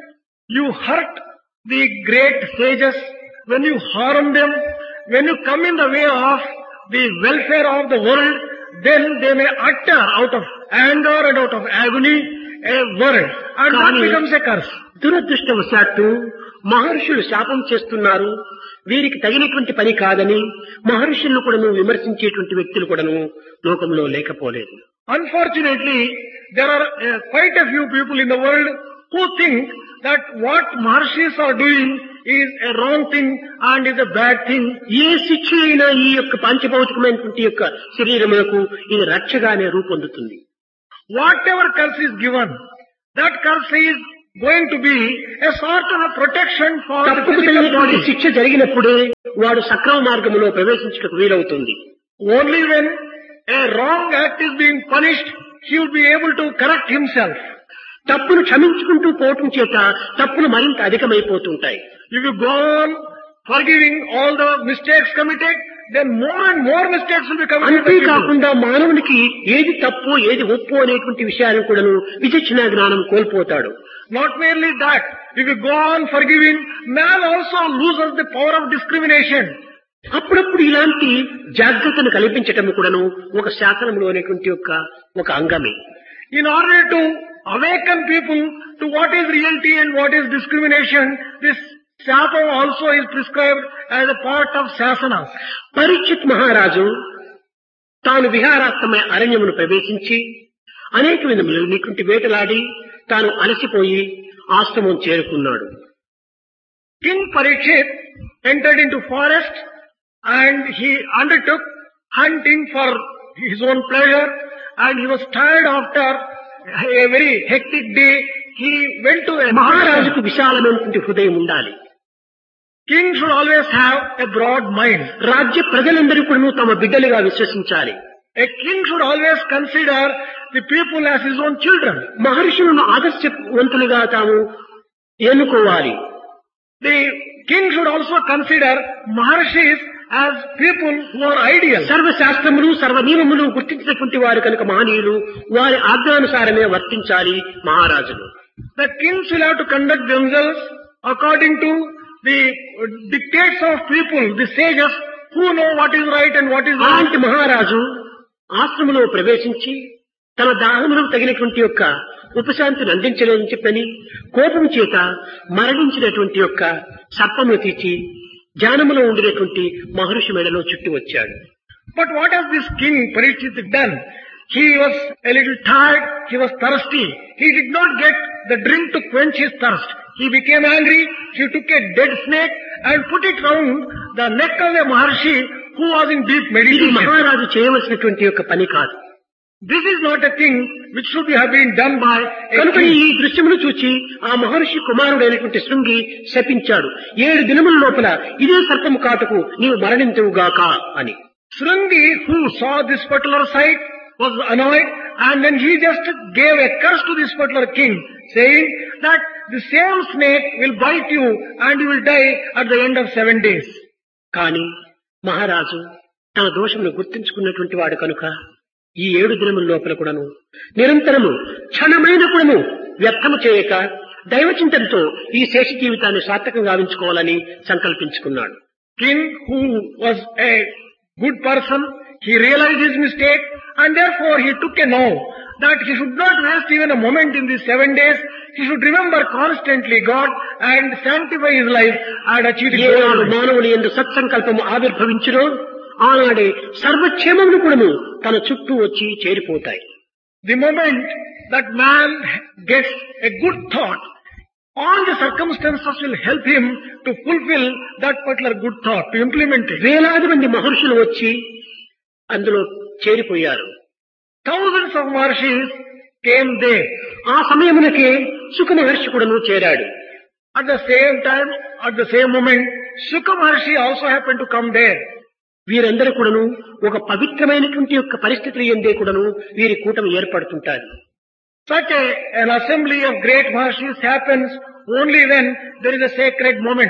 you hurt the great sages, when you harm them, when you come in the way of the welfare of the world, then they may utter out of anger and out of agony a word, and that Kani- becomes a curse. దురదృష్టవశాత్తు మహర్షులు శాపం చేస్తున్నారు, వీరికి తగినటువంటి పని కాదని మహర్షులను కూడాను విమర్శించేటువంటి వ్యక్తులు కూడాను లోకంలో లేకపోలేదు. Unfortunately, there are uh, quite a few people in the world who think that what Maharshis are doing is a wrong thing and is a bad thing. ఏ శిక్ష అయినా ఈ యొక్క పంచభౌతికమైనటువంటి యొక్క శరీరములకు ఇది రక్షగానే రూపొందుతుంది. Whatever curse is given, that curse is going to be a sort of a protection for the తప్పుకు physical తగినటువంటి body. శిక్ష జరిగినప్పుడే వాడు సక్రమ మార్గంలో ప్రవేశించడానికి వీలవుతుంది. Only when a wrong act is being punished, he will be able to correct himself. తప్పును క్షమించుకుంటూ పోవటం చేత తప్పులు మరింత అధికమైపోతుంటాయి. If you go on forgiving all the mistakes committed, then more and more mistakes will be committed by people. అంతేకాకుండా మానవునికి ఏది తప్పు ఏది ఒప్పు అనేటువంటి విషయాన్ని కూడాను విచక్షణ జ్ఞానం కోల్పోతాడు. Not merely that, if you go on forgiving, man also loses the power of discrimination. అప్పుడప్పుడు ఇలాంటి జాగ్రత్తను కల్పించటం కూడాను ఒక శాసనంలో అనేటువంటి ఒక ఒక అంగమే. In order to awaken people to what is reality and what is discrimination, this Shapa also is prescribed as a part of Sasanas. Parikshit మహారాజు తాను విహారార్థమై అరణ్యమును ప్రవేశించి అనేక విధములైనటువంటి వేటలాడి తాను అలసిపోయి ఆశ్రమం చేరుకున్నాడు. King Parikshit entered into forest and he undertook hunting for his own pleasure, and he was tired after a very hectic day. He went to a మహారాజుకు విశాలమైనటువంటి హృదయం ఉండాలి. King should always have a broad mind. రాజ్య ప్రజలందరూ కూడా తమ బిడ్డలుగా విశ్వసించాలి. A king should always consider the people as his own children. మహర్షులను ఆదర్శవంతులుగా తాము ఎన్నుకోవాలి. The king should also consider Maharshis as people who are ideal. సర్వశాస్త్రములు సర్వ నియమములు గుర్తించినటువంటి వారు కనుక మహనీయులు, వారి ఆజ్ఞానుసారమే వర్తించాలి మహారాజులు. The kings will have to conduct themselves according to the dictates of people, the sages who know what is right and what is wrong. అలాంటి మహారాజు ఆశ్రమంలో ప్రవేశించి తన దాహములకు తగినటువంటి యొక్క ఉపశాంతిని అందించలేని చెప్పని కోపం చేత మరణించినటువంటి యొక్క సర్పమును తీర్చి ధ్యానములో ఉండినటువంటి మహర్షి మెడలో చుట్టి వచ్చాడు. But what has this king Parikshit done? He was a little tired, he was thirsty. He did not get the drink to quench his thirst. He became angry, he took a dead snake and put it round the neck of a Maharshi who was in deep ఇది meditation. మహారాజు చేయవలసినటువంటి యొక్క పని కాదు. This is not a thing which should have been done by a కనుక king. ఈ దృశ్యమును చూచి ఆ మహర్షి కుమారుడైనటువంటి శృంగి శపించాడు. ఏడు దినముల లోపల ఇదే సర్పము కాటుకు నీవు మరణించువుగాక అని. Sringi, who saw this particular sight, was annoyed, and then he just gave a curse to this particular king, saying that the same snake will bite you and you will die at the end of seven days. కాని మహారాజు తన దోషమును గుర్తించుకున్నటువంటి వాడు కనుక ఈ ఏడు దినముల లోపల కూడాను నిరంతరము క్షణమైన కూడాను వ్యర్థము చేయక దైవచింతనతో ఈ శేష జీవితాన్ని సార్థకంగా గావించుకోవాలని సంకల్పించుకున్నాడు. King, who was a good person, he realized his mistake and therefore he took a vow that he should not waste even a moment in these seven days. He should remember constantly God and sanctify his life and achieve the ఏనాడు goal. మానవుని యందు సత్సంకల్పము ఆవిర్భవించునో ఆనాడే సర్వక్షేమములు కూడాను తన చుట్టూ వచ్చి చేరిపోతాయి. The moment that man gets a good thought, all the circumstances will help him to fulfill that particular good thought, to implement it. వేలాది మంది మహర్షులు వచ్చి అందులో చేరిపోయారు. Thousands of Maharshis came there. ఆ సమయమునకే సుఖ మహర్షి కూడాను చేరాడు. At the same time, at the same moment, Shuka Maharshi also happened to come there. వీరందరూ కూడాను ఒక పవిత్రమైనటువంటి యొక్క పరిస్థితులు ఎందే కూడాను వీరి కూటమి ఏర్పడుతుంటారు. Such a, an assembly of great Maharshis happens only when there is a sacred moment.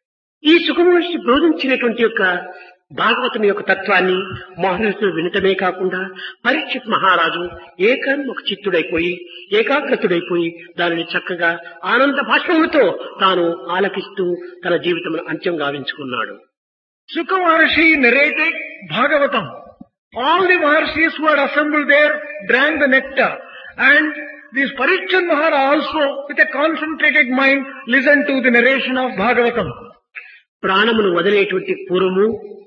ఈ సుఖ మహర్షి బోధించినటువంటి యొక్క భాగవతం యొక్క తత్వాన్ని మహర్షులు వినటమే కాకుండా పరీక్షిత్ మహారాజు ఏకాన్ముఖ చిత్తుడైపోయి ఏకాగ్రతుడైపోయి దానిని చక్కగా ఆనంద భాష్పములతో తాను ఆలకిస్తూ తన జీవితమును అంత్యం గావించుకున్నాడు. Shuka Maharshi narrated Bhagavatam. All the Maharshis who had assembled there drank the nectar, and this Parikshit Maharaj also with a concentrated mind listened to the narration of Bhagavatam. ప్రాణమును వదిలేటువంటి పూర్వము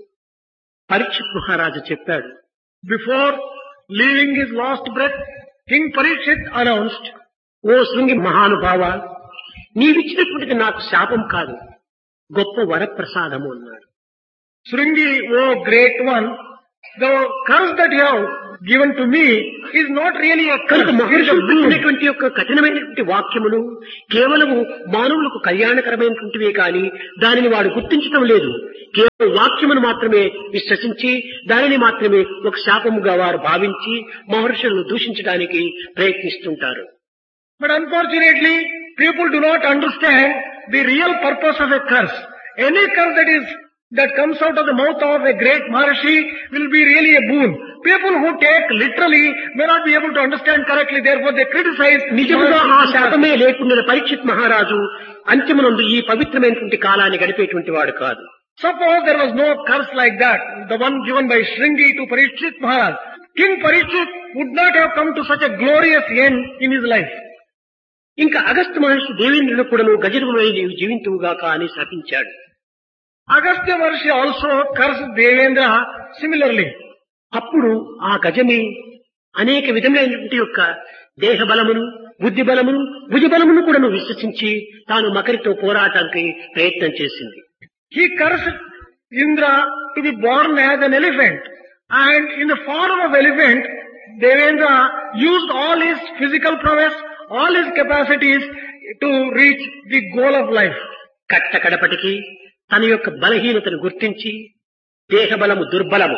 పరీక్షిత్ మహారాజు చెప్పాడు. Before leaving his last breath, King Parikshit announced, ఓ శృంగి మహానుభావ, నీవిచ్చినటువంటిది నాకు శాపం కాదు, గొప్ప వరప్రసాదము అన్నాడు. Sringi, O great one, The curse that you have given to me is not really a curse. కనుక It is a మహర్షులు boon. చెప్పినటువంటి యొక్క కఠినమైనటువంటి వాక్యములు కేవలము మానవులకు కళ్యాణకరమైనటువంటివే కానీ దానిని వాడు గుర్తించడం లేదు. కేవలం వాక్యమును మాత్రమే విశ్వసించి దానిని మాత్రమే ఒక శాపముగా వారు భావించి మహర్షులను దూషించడానికి ప్రయత్నిస్తుంటారు. But unfortunately, people do not understand the real purpose of a curse. Any curse that is that comes out of the mouth of a great Maharshi will be really a boon. People who take literally may not be able to understand correctly, therefore they criticize. నిజముగా ఆ శాపమే లేకుండా పరీక్షిత్ మహారాజు అంత్యమునందు ఈ పవిత్రమైనటువంటి కాలాన్ని గడిపేటువంటి వాడు కాదు. Suppose there was no curse like that, the one given by Shringi to Parikshit Maharaj, King Parikshit would not have come to such a glorious end in his life. ఇంకా అగస్త్య మహర్షి దేవేంద్రుడు కూడాను గజరుమై నీవు జీవింతువుగాక అని శపించాడు. Agastya Maharshi also cursed Devendra similarly. అప్పుడు ఆ గజమి అనేక విధములైనటువంటి యొక్క దేహ బలమును బుద్ధి బలమును భుజ బలమును కూడాను విశ్వసించి తాను మకరితో పోరాటానికి ప్రయత్నం చేసింది. He cursed Indra to be born as an elephant, and in the form of elephant, Devendra used all his physical prowess, all his capacities to reach the goal of life. కట్ట కడపటికి తన యొక్క బలహీనతను గుర్తించి దేహ బలము దుర్బలము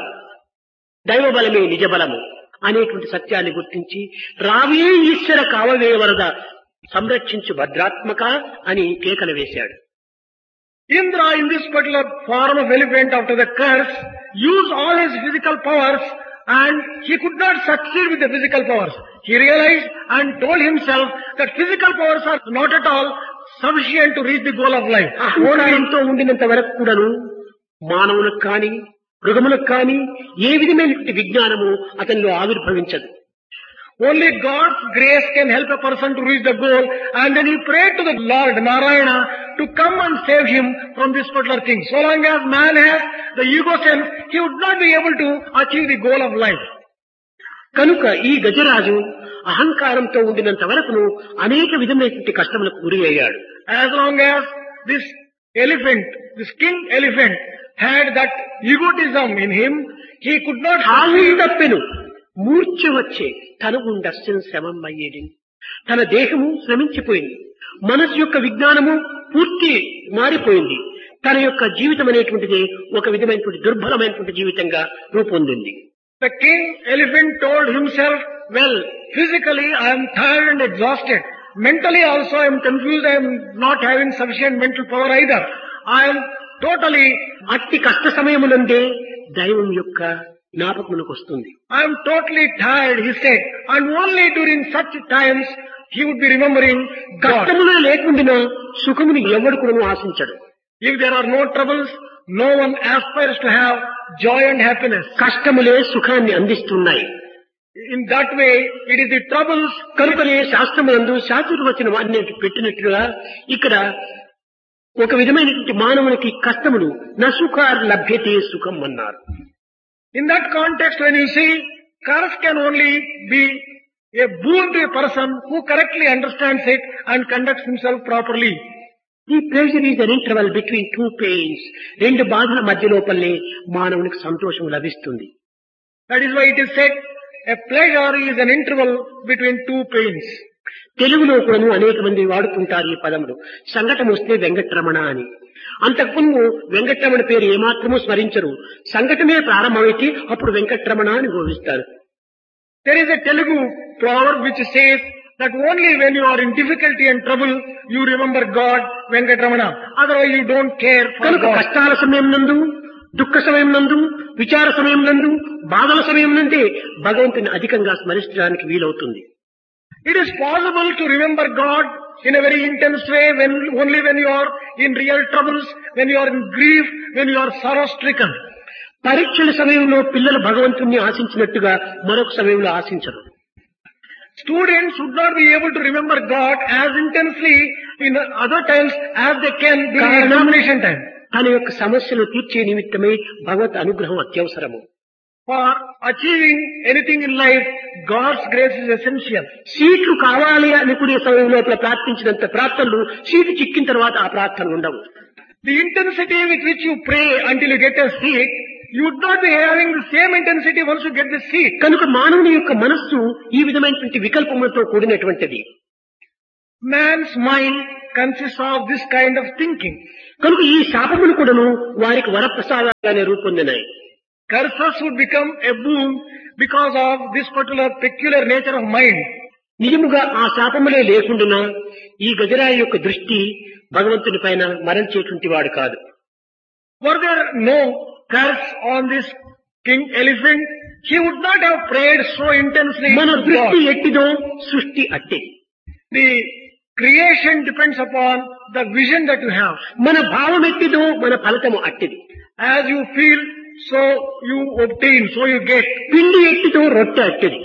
దైవ బలమే నిజ బలము అనేటువంటి సత్యాన్ని గుర్తించి రావే ఈశ్వర కావవే వరద సంరక్షించు భద్రాత్మక అని కేకలు వేశాడు. Indra, in this particular form of elephant after the curse, used all his physical powers, and he could not succeed with the physical powers. He realized and told himself that physical powers are not at all sufficient to reach the goal of life. అహంకారంతో ఉండినంత వరకు కూడాను మానవులకు కాని మృగములకు కాని ఏ విధమైనటువంటి విజ్ఞానము అతనిలో ఆవిర్భవించదు. Only God's grace can help a person to reach the goal, and then he prayed to the Lord Narayana to come and save him from this particular thing. So long as man has the ego sense, he would not be able to achieve the goal of life. కనుక ఈ గజరాజు అహంకారంతో ఉండినంత వరకును అనేక విధమైనటువంటి కష్టములకు గురి అయ్యాడు. As long as this elephant, this king elephant had that egotism in him, he could not hi succeed. తప్పెను మూర్ఛ వచ్చే తన ఉండస్సును శ్రమం అయ్యేది. తన దేహము శ్రమించిపోయింది, మనసు యొక్క విజ్ఞానము పూర్తి మారిపోయింది. తన యొక్క జీవితం అనేటువంటిది ఒక విధమైనటువంటి దుర్బలమైనటువంటి జీవితంగా రూపొందింది. The king elephant told himself, well, physically I am tired and exhausted. Mentally also I am confused. I am not having sufficient mental power either. I am totally, అట్టి కష్ట సమయములందే దైవం యొక్క జ్ఞాపకమునకు వస్తుంది. I am totally tired, he said. And only during such times he would be remembering God. కష్టములు లేకుండా సుఖముని ఎవడు కూడా ఆశించడు. If there are no troubles, no one aspires to have joy and happiness. కష్టములే సుఖాన్ని అందిస్తున్నాయి. In that way, it is the troubles. కనుకనే శాస్త్రములందు శాస్త్రవచనం అన్ని పెట్టినట్లుగా ఇక్కడ ఒక విధమైనటువంటి మానవునికి కష్టములు నసుఖార్ లభ్యతే సుఖం అన్నారు. In that context, when you see, curse can only be a boon to a person who correctly understands it and conducts himself properly. ఈ pressure is an interval between two pains. రెండు బాధల మధ్య లోపలనే మానవునికి సంతోషం లభిస్తుంది. That is why it is said, a pleasure is an interval between two pains. తెలుగులో కూడాను అనేక మంది వాడుతుంటారు ఈ పదములు. సంఘటన వస్తే వెంకటరమణ అని. అంతకుముందు వెంకటరమణ పేరు ఏమాత్రమూ స్మరించరు. సంఘటనే ప్రారంభమైతే అప్పుడు వెంకటరమణ అని గోవిస్తారు. There is a Telugu proverb which says that only when you are in difficulty and trouble, you remember God, Venkatramana. Otherwise you don't care for కనుక God. కష్టాల సమయం నందు, దుఃఖ సమయం నందు, విచార సమయం నందు, బాధల సమయం నందే భగవంతుని అధికంగా స్మరించడానికి వీలవుతుంది. It is possible to remember God in a very intense way when only when you are in real troubles, when you are in grief, when you are sorrow stricken. పరీక్షల సమయంలో పిల్లలు భగవంతుణ్ణి ఆశించినట్టుగా మరొక సమయంలో ఆశించరు. Students would not be able to remember God as intensely in other times as they can during examination time. తన యొక్క సమస్యలు తీర్చే నిమిత్తమై భగవత్ అనుగ్రహం అత్యవసరము. For achieving anything in life, God's grace is essential. సీట్లు కావాలి అనుకునే సమయంలో ప్రార్థించినంత ప్రార్థనలు సీటు చిక్కిన తర్వాత ఆ ప్రార్థనలు ఉండవు. The intensity with which you pray until you get a seat you would not be having the same intensity once you get the seat. కనుక మానవుని యొక్క మనస్సు ఈ విధమైనటువంటి వికల్పములతో కూడినటువంటిది. Man's mind consists of this kind of thinking. కనుక ఈ శాపములు కూడాను వారికి వరప్రసాదాలనే రూపొందినాయి. Curses would become a boon because of this particular peculiar nature of mind. నిజముగా ఆ శాపములే లేకుండా ఈ గజరాయి యొక్క దృష్టి భగవంతుని పైన మరల్చేటువంటి వాడు కాదు. Were there no curse on this king elephant, he would not have prayed so intensely. మన to దృష్టి God. ఎట్టిదో సృష్టి అట్టే. The creation depends upon the vision that you have. మన భావం ఎట్టిదో మన ఫలితము అట్టిది. As you feel, so you obtain, so you get. పిండి ఎట్టిదో రొట్టె అట్టిది.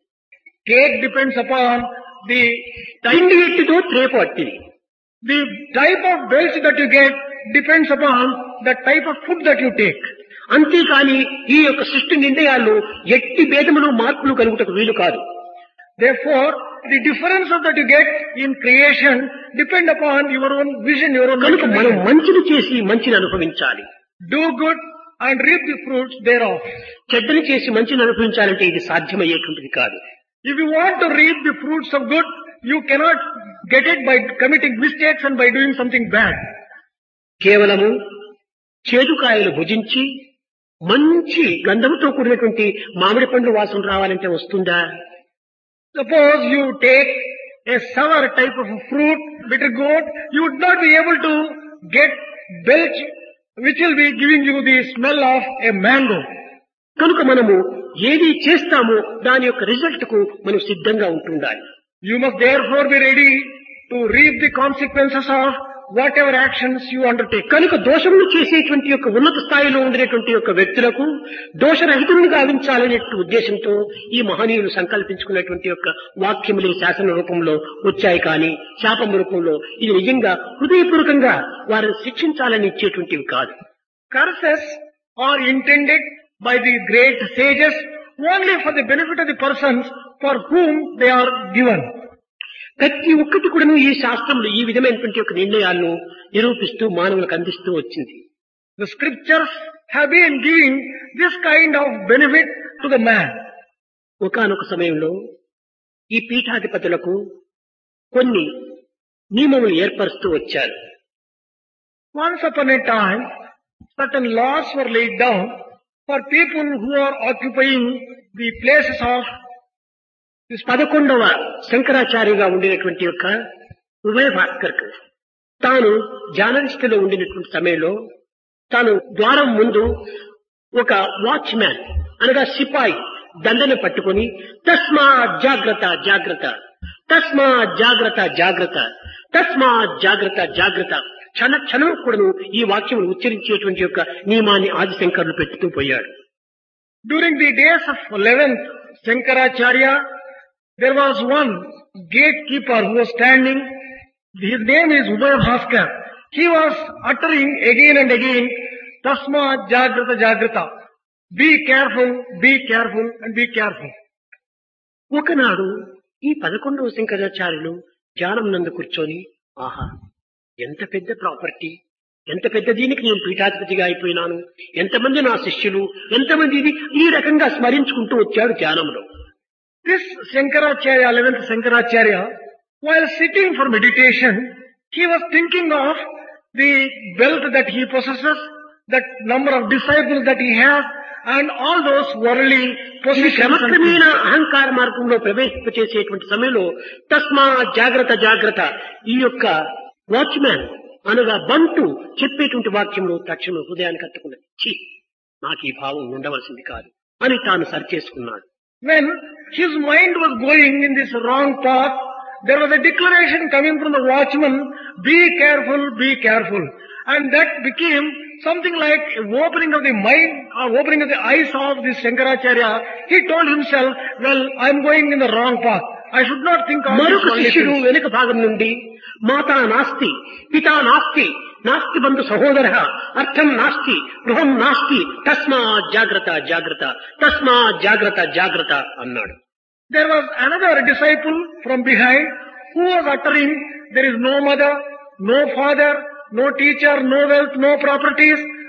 Cake depends upon the పిండి ఎట్టిదో త్రేపు అట్టిది. the type of belch that you get depends upon the type of food that you take. అంతేకాని ఈ యొక్క సృష్టి నిర్ణయాల్లో ఎట్టి భేదములు మార్పులు కలుగుటకు వీలు కాదు. Therefore, the differences that you get in creation depend upon your own vision, your own కనుక mental మనం vision. మంచిని చేసి మంచిని అనుభవించాలి. Do good and reap the fruits thereof. చెడ్డని చేసి మంచిని అనుభవించాలంటే ఇది సాధ్యమయ్యేటువంటిది కాదు. If you want to reap the fruits of good, you cannot get it by committing mistakes and by doing something bad. కేవలము చేదుకాయలు భుజించి మంచి గంధముతో కూడినటువంటి మామిడి పండ్ల వాసన రావాలంటే వస్తుందా? Suppose you take a sour type of fruit, bitter gourd, you would not be able to get belch which will be giving you the smell of a mango. కనుక మనము ఏది చేస్తామో దాని యొక్క రిజల్ట్ కు మనం సిద్ధంగా ఉంటుండాలి. You must therefore be ready to reap the consequences of whatever actions you undertake. కనుక దోషములు చేసేటువంటి యొక్క ఉన్నత స్థాయిలో ఉండేటువంటి యొక్క వ్యక్తులకు దోషరహితులను గావించాలనే ఉద్దేశంతో ఈ మహనీయులు సంకల్పించుకున్నటువంటి యొక్క వాక్యములే శాసన రూపంలో వచ్చాయి. కానీ శాపం రూపంలో ఇది నిజంగా హృదయపూర్వకంగా వారిని శిక్షించాలని ఇచ్చేటువంటివి కాదు. Curses are intended by the great sages only for the benefit of the persons for whom they are given. ప్రతి ఒక్కటి కూడాను ఈ శాస్త్రములు ఈ విధమైనటువంటి యొక్క నిర్ణయాలను నిరూపిస్తూ మానవులకు అందిస్తూ వచ్చింది. The scriptures have been giving this kind of benefit to the man. ఒకానొక సమయంలో ఈ పీఠాధిపతులకు కొన్ని నియమములు ఏర్పరుస్తూ వచ్చారు. Once upon a time, certain laws were laid down for people who are occupying the places of పదకొండవ శంకరాచార్యగా ఉండినటువంటి యొక్క ఉభయ భాస్కర్ తాను జానరిస్టులో ఉండినటువంటి సమయంలో తాను ద్వారం ముందు ఒక వాచ్ మ్యాన్ అనగా సిపాయి దండను పట్టుకొని తస్మా జాగ్రత్త జాగ్రత్త తస్మా జాగ్రత్త జాగ్రత్త తస్మా జాగ్రత్త జాగ్రత్త క్షణ క్షణం కూడా ఈ వాక్యం ఉచ్చరించేటువంటి యొక్క నియమాన్ని ఆదిశంకరులు పెట్టుతూ పోయాడు. During the days of eleventh Shankaracharya, there was one gatekeeper who was standing. His name is Ubhay Bhaskar. He was uttering again and again, Tasma Jagrata Jagrata. Be careful, be careful and be careful. ఒకనాడు ఈ పదకొండవ శంకరాచార్యులు ధ్యానం నందు కూర్చొని, ఆహా ఎంత పెద్ద ప్రాపర్టీ, ఎంత పెద్ద దీనికి నేను పీఠాధిపతిగా అయిపోయినాను, ఎంతమంది నా శిష్యులు, ఎంతమంది ఇది ఈ రకంగా స్మరించుకుంటూ వచ్చాడు ధ్యానంలో. This Shankaracharya, eleventh Shankaracharya, while sitting for meditation, he was thinking of the wealth that he possesses, that number of disciples that he has, and all those worldly possessions. క్రమక్రమేణ అహంకార మార్గంలో ప్రవేశింపచేసేటువంటి సమయంలో తస్మా జాగ్రత్త జాగ్రత్త ఈ యొక్క వాచ్మ్యాన్ అనగా బంటు చెప్పేటువంటి వాక్యంలో తక్షణం హృదయానికి కట్టుకున్నది. ఛీ, నాకు ఈ భావం ఉండవలసింది కాదు అని తాను సరిచేసుకున్నాడు. When his mind was going in this wrong path, there was a declaration coming from the watchman, be careful, be careful. And that became something like opening of the mind or opening of the eyes of this Shankaracharya. He told himself, well, I am going in the wrong path. I should not think of మరొక this శిష్యుడు only. వెనుక భాగం నుండి మాతా నాస్తి పితా నాస్తి నాస్తి బంధు సహోదర అర్థం నాస్తి గృహం నాస్తి తస్మా జాగ్రత్త జాగ్రత్త తస్మా జాగ్రత్త జాగ్రత్త అన్నాడు. There was another disciple from behind who was uttering, there is no mother, no father, no teacher, no wealth, no properties,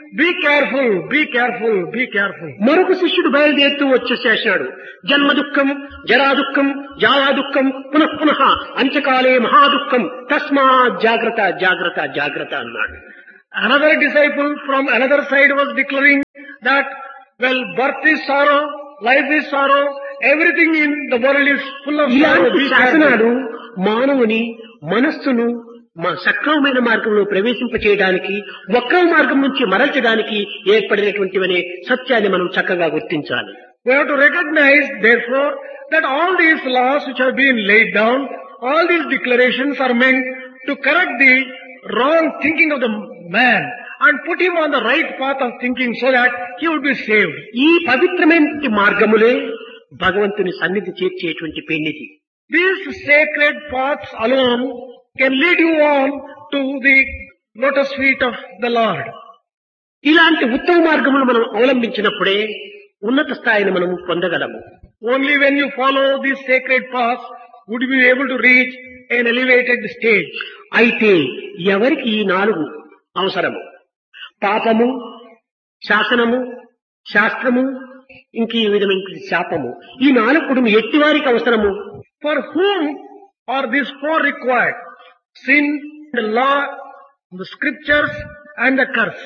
be careful, be careful, be careful. మరొక శిష్యుడు బయలుదేరుతూ వచ్చేసేసాడు. జన్మ దుఃఖం, జరా దుఃఖం, జాయా దుఃఖం, పునః పునః అంచకాలే మహాదుఃఖం, తస్మాత్ జాగ్రత్త జాగ్రత్త జాగ్రత్త అన్నాడు. Another disciple from another side was declaring that, well, birth is sorrow, life is sorrow, everything in the world is full of sorrow. ఇలాంటి Be శాసనాలు careful. మానవుని మనస్సును మా సక్రమమైన మార్గంలో ప్రవేశింపచేయడానికి, వక్ర మార్గం నుంచి మరల్చడానికి ఏర్పడినటువంటివనే సత్యాన్ని మనం చక్కగా గుర్తించాలి. We have to recognize, therefore, that all these laws which have been laid down, all these declarations are meant to correct the wrong thinking of the man and put him on the right path of thinking so that he would be saved. ఈ పవిత్రమైన మార్గములే భగవంతుని సన్నిధి చేర్చేటువంటి పెన్నిది. These sacred paths alone can lead you on to the lotus feet of the Lord. ఇలాంటి ఉత్తమ మార్గములు మనం అవలంబించినప్పుడే ఉన్నత స్థాయిని మనం పొందగలము. Only when you follow these sacred paths would you be able to reach an elevated stage. అయితే ఎవరికి ఈ నాలుగు అవసరము? పాపము, శాసనము, శాస్త్రము, ఇంక ఈ విధమైన శాపము. ఈ నాలుగు ఎట్టి వారికి అవసరము? For whom are these four required? Sin, the law, the scriptures and the curse.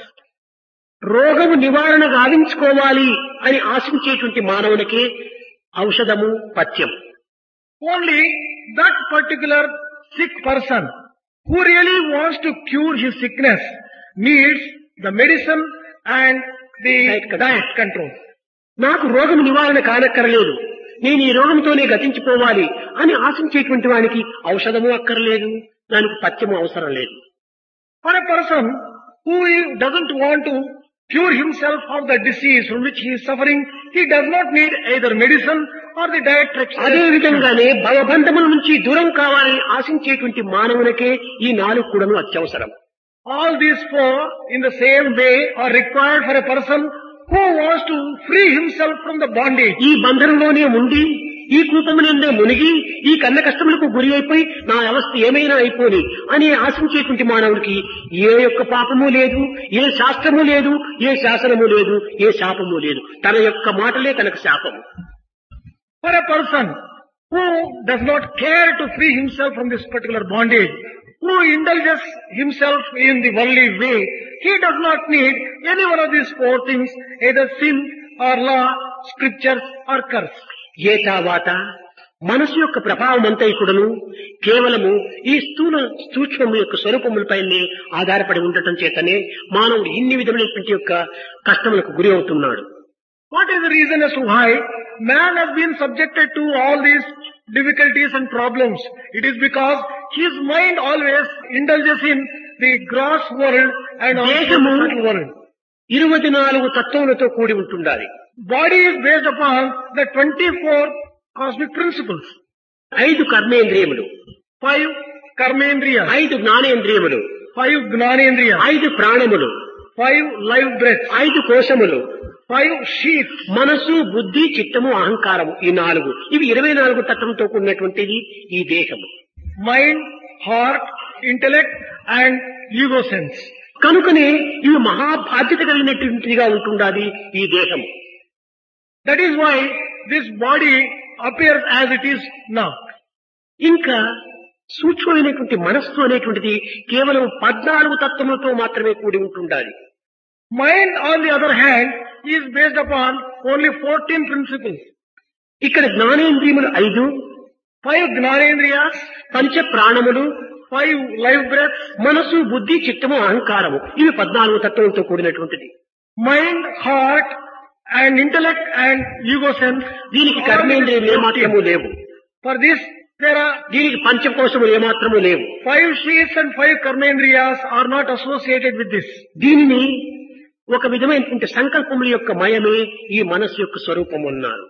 రోగము నివారణ గావించుకోవాలి అని ఆశించేటువంటి మానవునికి ఔషధము పథ్యం. Only that particular sick person who really wants to cure his sickness needs the medicine and the Diet control. diet control. నాకు రోగం నివారణ కానక్కరలేదు, నేను ఈ రోగంతోనే గతించిపోవాలి అని ఆశించేటువంటి వానికి ఔషధము అక్కర్లేదు, దానికి పథ్యము అవసరం లేదు. For a person who doesn't want to cure himself of the disease from which he is suffering, he does not need either medicine or the diet అదే restriction. విధంగానే భవబంధముల నుంచి దూరం కావాలని ఆశించేటువంటి మానవునికే ఈ నాలుగు కూడాను అత్యవసరం. All these four in the same way are required for a person who wants to free himself from the bondage. ఈ బంధంలోనే ఉండి, ఈ కూపమునందే మునిగి, ఈ కన్న కష్టములకు గురి అయిపోయి నా అవస్థ ఏమైనా అయిపోని అని ఆశించేటువంటి మానవుడికి ఏ యొక్క పాపము లేదు, ఏ శాస్త్రము లేదు, ఏ శాసనము లేదు, ఏ శాపము లేదు. తన యొక్క మాటలే తనకు శాపము. For a person who does not care to free himself from this particular bondage, who indulges himself in the worldly way, he does not need any one of these four things, either sin or law, scriptures or curse. ఏ తావాత మనసు యొక్క ప్రభావం అంతా కూడాను కేవలము ఈ స్థూల సూక్ష్మము యొక్క స్వరూపములపైనే ఆధారపడి ఉండటం చేతనే మానవుడు ఇన్ని విధమైనటువంటి యొక్క కష్టములకు గురి అవుతున్నాడు. What is the reason as to why man has been subjected to all these difficulties and problems? It is because his mind always indulges in the gross world and also the దేహము subtle world. ఇరవై నాలుగు తత్వములతో కూడి ఉంటుండాలి. Body is based upon the twenty-four cosmic principles. ఐదు కర్మేంద్రియములు, Five karmendriyas, ఐదు జ్ఞానేంద్రియములు, five gnanendriyas, ఐదు ప్రాణములు, five live breaths, ఐదు కోశములు, five sheaths, మనసు, బుద్ధి, చిత్తము, అహంకారము, ఈ నాలుగు. ఇవి ఇరవై నాలుగు తత్వంతో కూడినటువంటిది ఈ దేహము. mind, heart, intellect and ego sense. కనుకనే ఇవి మహాబాధ్యత కలిగినటువంటిదిగా ఉంటుండాలి ఈ దేహము. That is why this body appears as it is now. ఇంకా సూక్ష్మమైనటువంటి మనస్సు అనేటువంటిది కేవలం పద్నాలుగు తత్వములతో మాత్రమే కూడి ఉంటుండాలి. Mind, on the other hand, is based upon only fourteen principles. ఇక్కడ జ్ఞానేంద్రియములు ఐదు, Five gnanendriyas, పంచ ప్రాణములు, five live breaths, మనసు, బుద్ధి, చిత్తము, అహంకారము, ఇవి పద్నాలుగు తత్వములతో కూడినటువంటిది. mind, heart and intellect and ego sense. దీనికి కర్మేంద్రియం ఏమాత్రము లేవు. For this, there are దీనికి పంచకోశములు ఏమాత్రము లేవు. five sheaths and five karmendriyas are not associated with this. దీనిని ఒక విధమైనటువంటి సంకల్పముల యొక్క మయమే ఈ మనస్సు యొక్క స్వరూపం అన్నారు.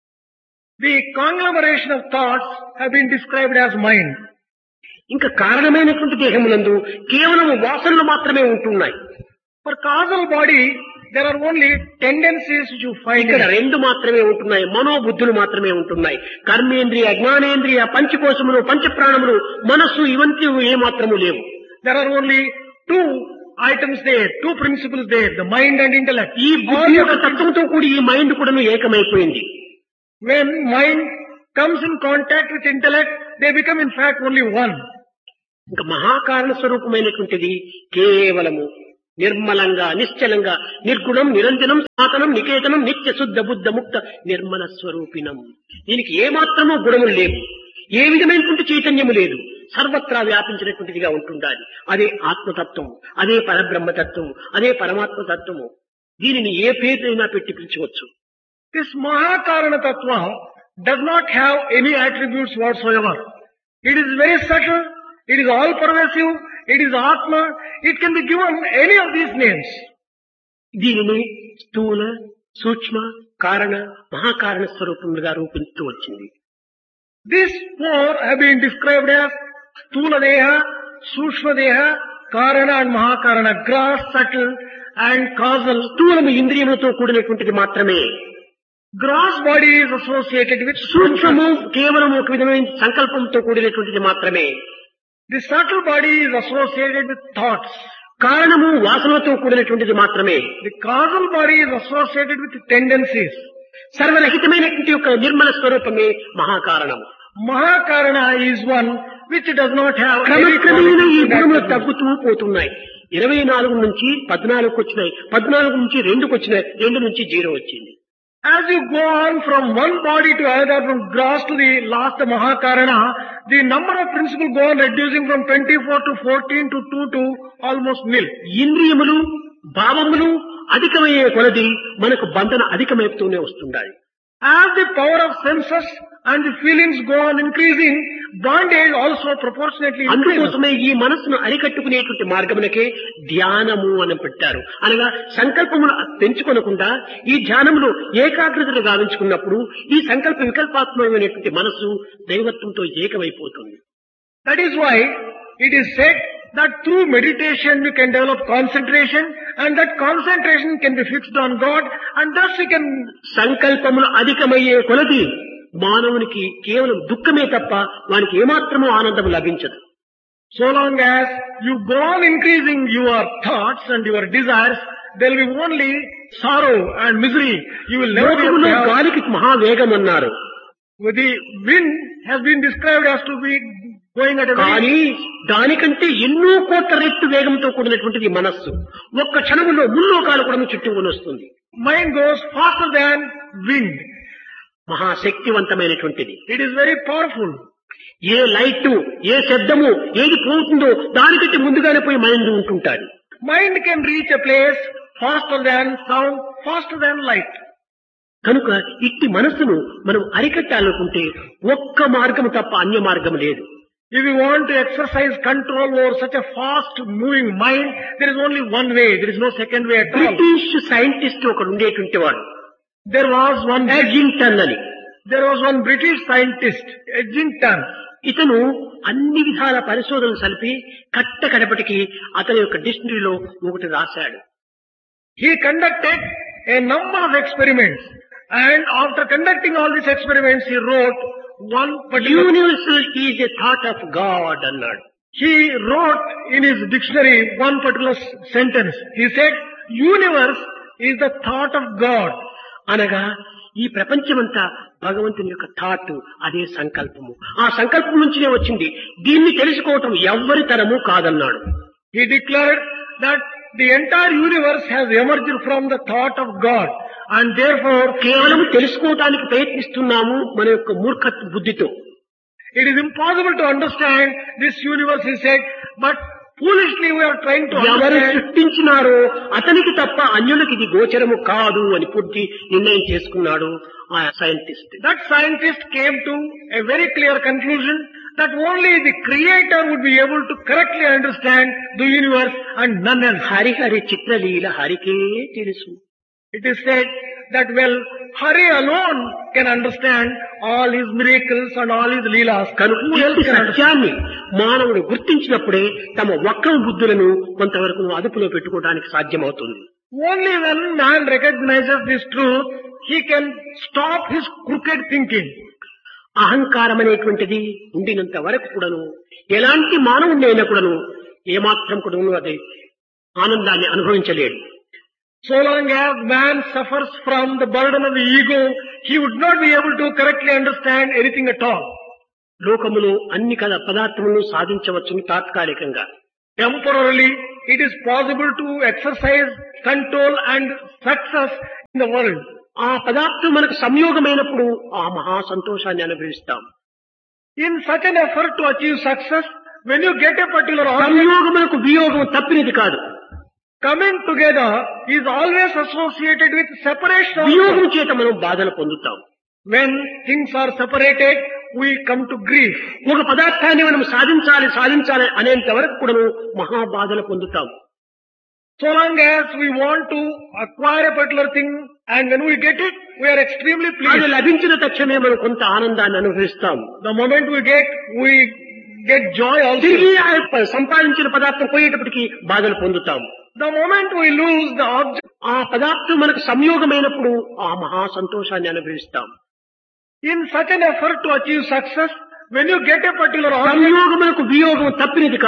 The conglomeration of thoughts have been described as mind. ఇంకా కారణమైనటువంటి దేహములందు కేవలం వాసనలు మాత్రమే ఉంటున్నాయి. For causal body, there are only tendencies which you find ఇక్కడ in it. రెండు మాత్రమే ఉంటున్నాయి, మనోబుద్ధులు మాత్రమే ఉంటున్నాయి. కర్మేంద్రియ, జ్ఞానేంద్రియ, పంచకోశములు, పంచప్రాణములు, మనస్సు ఇవంతి ఏ మాత్రము లేవు. There are only two items there, two principles there, the mind and intellect. ఈ బుద్ధి యొక్క తత్వంతో కూడి ఈ మైండ్ కూడాను ఏకమైపోయింది. When mind comes in contact with intellect, they become in fact only one. ఇంకా మహాకారణ స్వరూపమైనటువంటిది కేవలము నిర్మలంగా, నిశ్చలంగా, నిర్గుణం, నిరంజనం, సనాతనం, నికేతనం, నిత్య శుద్ధ బుద్ధ ముక్త నిర్మల స్వరూపిణం. దీనికి ఏమాత్రమూ గుణములు లేవు, ఏ విధమైనటువంటి చైతన్యము లేదు, సర్వత్రా వ్యాపించినటువంటిదిగా ఉంటుండాలి. అదే ఆత్మతత్వం, అదే పరబ్రహ్మతత్వం, అదే పరమాత్మతత్వము. దీనిని ఏ పేరైనా పెట్టి పిలిచవచ్చు. This Mahakarana Tattva does not have any attributes whatsoever. It is very subtle, it is all pervasive, it is Atma, it can be given any of these names. దీనిని స్థూల, సూక్ష్మ, కారణ, మహాకారణ స్వరూపములుగా రూపిస్తూ వచ్చింది. These four have been described as Stula Deha, Sushma Deha, Karana and Mahakarana, gross, subtle and causal. స్థూలము ఇంద్రియములతో కూడినటువంటిది మాత్రమే. Gross body is associated with సూక్ష్మము కేవలం ఒక విధమైన సంకల్పంతో కూడినటువంటిది మాత్రమే. The subtle body is associated with thoughts. కారణము వాసనతో కూడినటువంటిది మాత్రమే. The causal body is associated with tendencies. సర్వరహితమైనటువంటి యొక్క నిర్మల స్వరూపమే మహాకారణము. Mahakarana is one which does not have క్రమక్రమేణ ఈ గుణములు తగ్గుతూ పోతున్నాయి. ఇరవై నాలుగు నుంచి పద్నాలుగుకి వచ్చినాయి, పద్నాలుగు నుంచి రెండుకి వచ్చినాయి, రెండు నుంచి జీరో వచ్చింది. As you go on from one body to another, from gross to the last Mahakarana, the number of principles go on reducing from twenty-four to fourteen to two to almost nil. ఇంద్రియములు, భావములు అధికమయ్యే కొలది మనకు బంధన అధికమైతూనే వస్తుండాలి. As the power of senses and the feelings go on increasing, bondage also proportionately increases. అందుకోసమే ఈ మనస్సును అరికట్టుకునేటువంటి మార్గమునకే ధ్యానము అని పెట్టారు. అనగా సంకల్పమును పెంచుకొనకుండా ఈ ధ్యానములో ఏకాగ్రతను గావించుకున్నప్పుడు ఈ సంకల్ప వికల్పాత్మకమైనటువంటి మనస్సు దైవత్వంతో ఏకమైపోతుంది. That is why it is said that through meditation you can develop concentration, and that concentration can be fixed on God, and thus you can. సంకల్పములు అధికమయ్యే కొలది మానవునికి కేవలం దుఃఖమే తప్ప వానికి ఏమాత్రమూ ఆనందం లభించదు. So long as you go on increasing your thoughts and your desires, there will be only sorrow and misery. You will never be able to have. గాలికి మహావేగం అన్నారు. The wind has been described as to be going at a కానీ దానికంటే ఎన్నో కోట్ల రెట్టు వేగంతో కూడినటువంటిది మనస్సు. ఒక్క క్షణంలో ముల్లోకాలు కూడా చుట్టుకొని వస్తుంది. Mind goes faster than wind. మహాశక్తివంతమైనటువంటిది. It is very powerful. A light, ఏ శబ్దము ఏది పోతుందో దానికంటే ముందుగానే పోయి mind ఉంటుంటాడు. Mind can reach a place faster than sound, faster than light. కనుక ఇట్టి మనస్సును మనం అరికట్టాలనుకుంటే ఒక్క మార్గము తప్ప అన్య మార్గం లేదు. If you want to exercise control over such a fast moving mind, there is only one way, there is no second way at all. British scientist ఒకడు ఉండేటువంటి వాడు. There was one ఎడ్జింగ్టన్ అని. There was one British scientist, Eddington. ఇతను అన్ని విధాల పరిశోధనలు సలిపి కట్ట కడపటికి అతని యొక్క డిక్షనరీలో ఒకటి రాశాడు. He conducted a number of experiments, and after conducting all these experiments, he wrote one particular. Universal is a thought of God అన్నాడు. He wrote in his dictionary one particular sentence. He said, "Universe is the thought of God." అనగా ఈ ప్రపంచమంతా భగవంతుని యొక్క thought, అదే సంకల్పము. ఆ సంకల్పం నుంచినే వచ్చింది. దీన్ని తెలుసుకోవటం ఎవ్వరి తరము కాదన్నాడు. He declared that the entire universe has emerged from the thought of God, and therefore కేవలం తెలుసుకోవడానికి ప్రయత్నిస్తున్నాము మన యొక్క మూర్ఖత్వ బుద్ధితో. It is impossible to understand this universe, he said, but foolishly we are trying to ఎవరు understand. సృష్టించినారో అతనికి తప్ప అన్యులకి ఇది గోచరము కాదు అని పూర్తి నిర్ణయం చేసుకున్నాడు ఆ scientist. That scientist came to a very clear conclusion that only the creator would be able to correctly understand the universe and none else. హరిహరి చిత్రలీల హరికే తెలుసు. It is said that, well, Hari alone can understand all his miracles and all his leelas. కనుక ఈ సత్యాన్ని మానవుడు గుర్తించినప్పుడే తమ వక్ర బుద్ధులను కొంతవరకు అదుపులో పెట్టుకోవడానికి సాధ్యమవుతుంది. Only when man recognizes this truth, he can stop his crooked thinking. అహంకారం అనేటువంటిది ఉండినంత వరకు కూడాను ఎలాంటి మానవుడినైనా కూడాను ఏమాత్రం కూడాను అది ఆనందాన్ని అనుభవించలేడు. So long as man suffers from the burden of the ego, he would not be able to correctly understand anything at all. లోకములో అన్ని కథ పదార్థములను సాధించవచ్చును తాత్కాలికంగా. Temporarily, it is possible to exercise control and success in the world. ఆ పదార్థం మనకు సంయోగమైనప్పుడు ఆ మహా సంతోషాన్ని అనుభవిస్తాం. In such an effort to achieve success, when you get a particular object, సంయోగమునకు వియోగం తప్పినది కాదు. coming together is always associated with separation. వియోగం చేత మనం బాధలు పొందుతాం. When things are separated, we come to grief. ఒక పదార్థాన్ని మనం సాధించాలి సాధించాలి అనేంత వరకు కూడా మహా బాధలు పొందుతాం. So long as we want to acquire a particular thing, and when we get it, we are extremely అది pleased. లభించిన తక్షణమే మనం కొంత ఆనందాన్ని అనుభవిస్తాం. The moment we get, we get joy also. తిరిగి ఆ ప- సంపాదించిన పదార్థం పోయేటప్పటికి బాధలు పొందుతాం. The moment we lose the object, ఆ పదార్థం మనకు సంయోగమైనప్పుడు ఆ మహా సంతోషాన్ని అనుభవిస్తాం. in such an effort to achieve success, when you get a particular object, సంయోగమునకు వియోగం తప్పినది కాదు.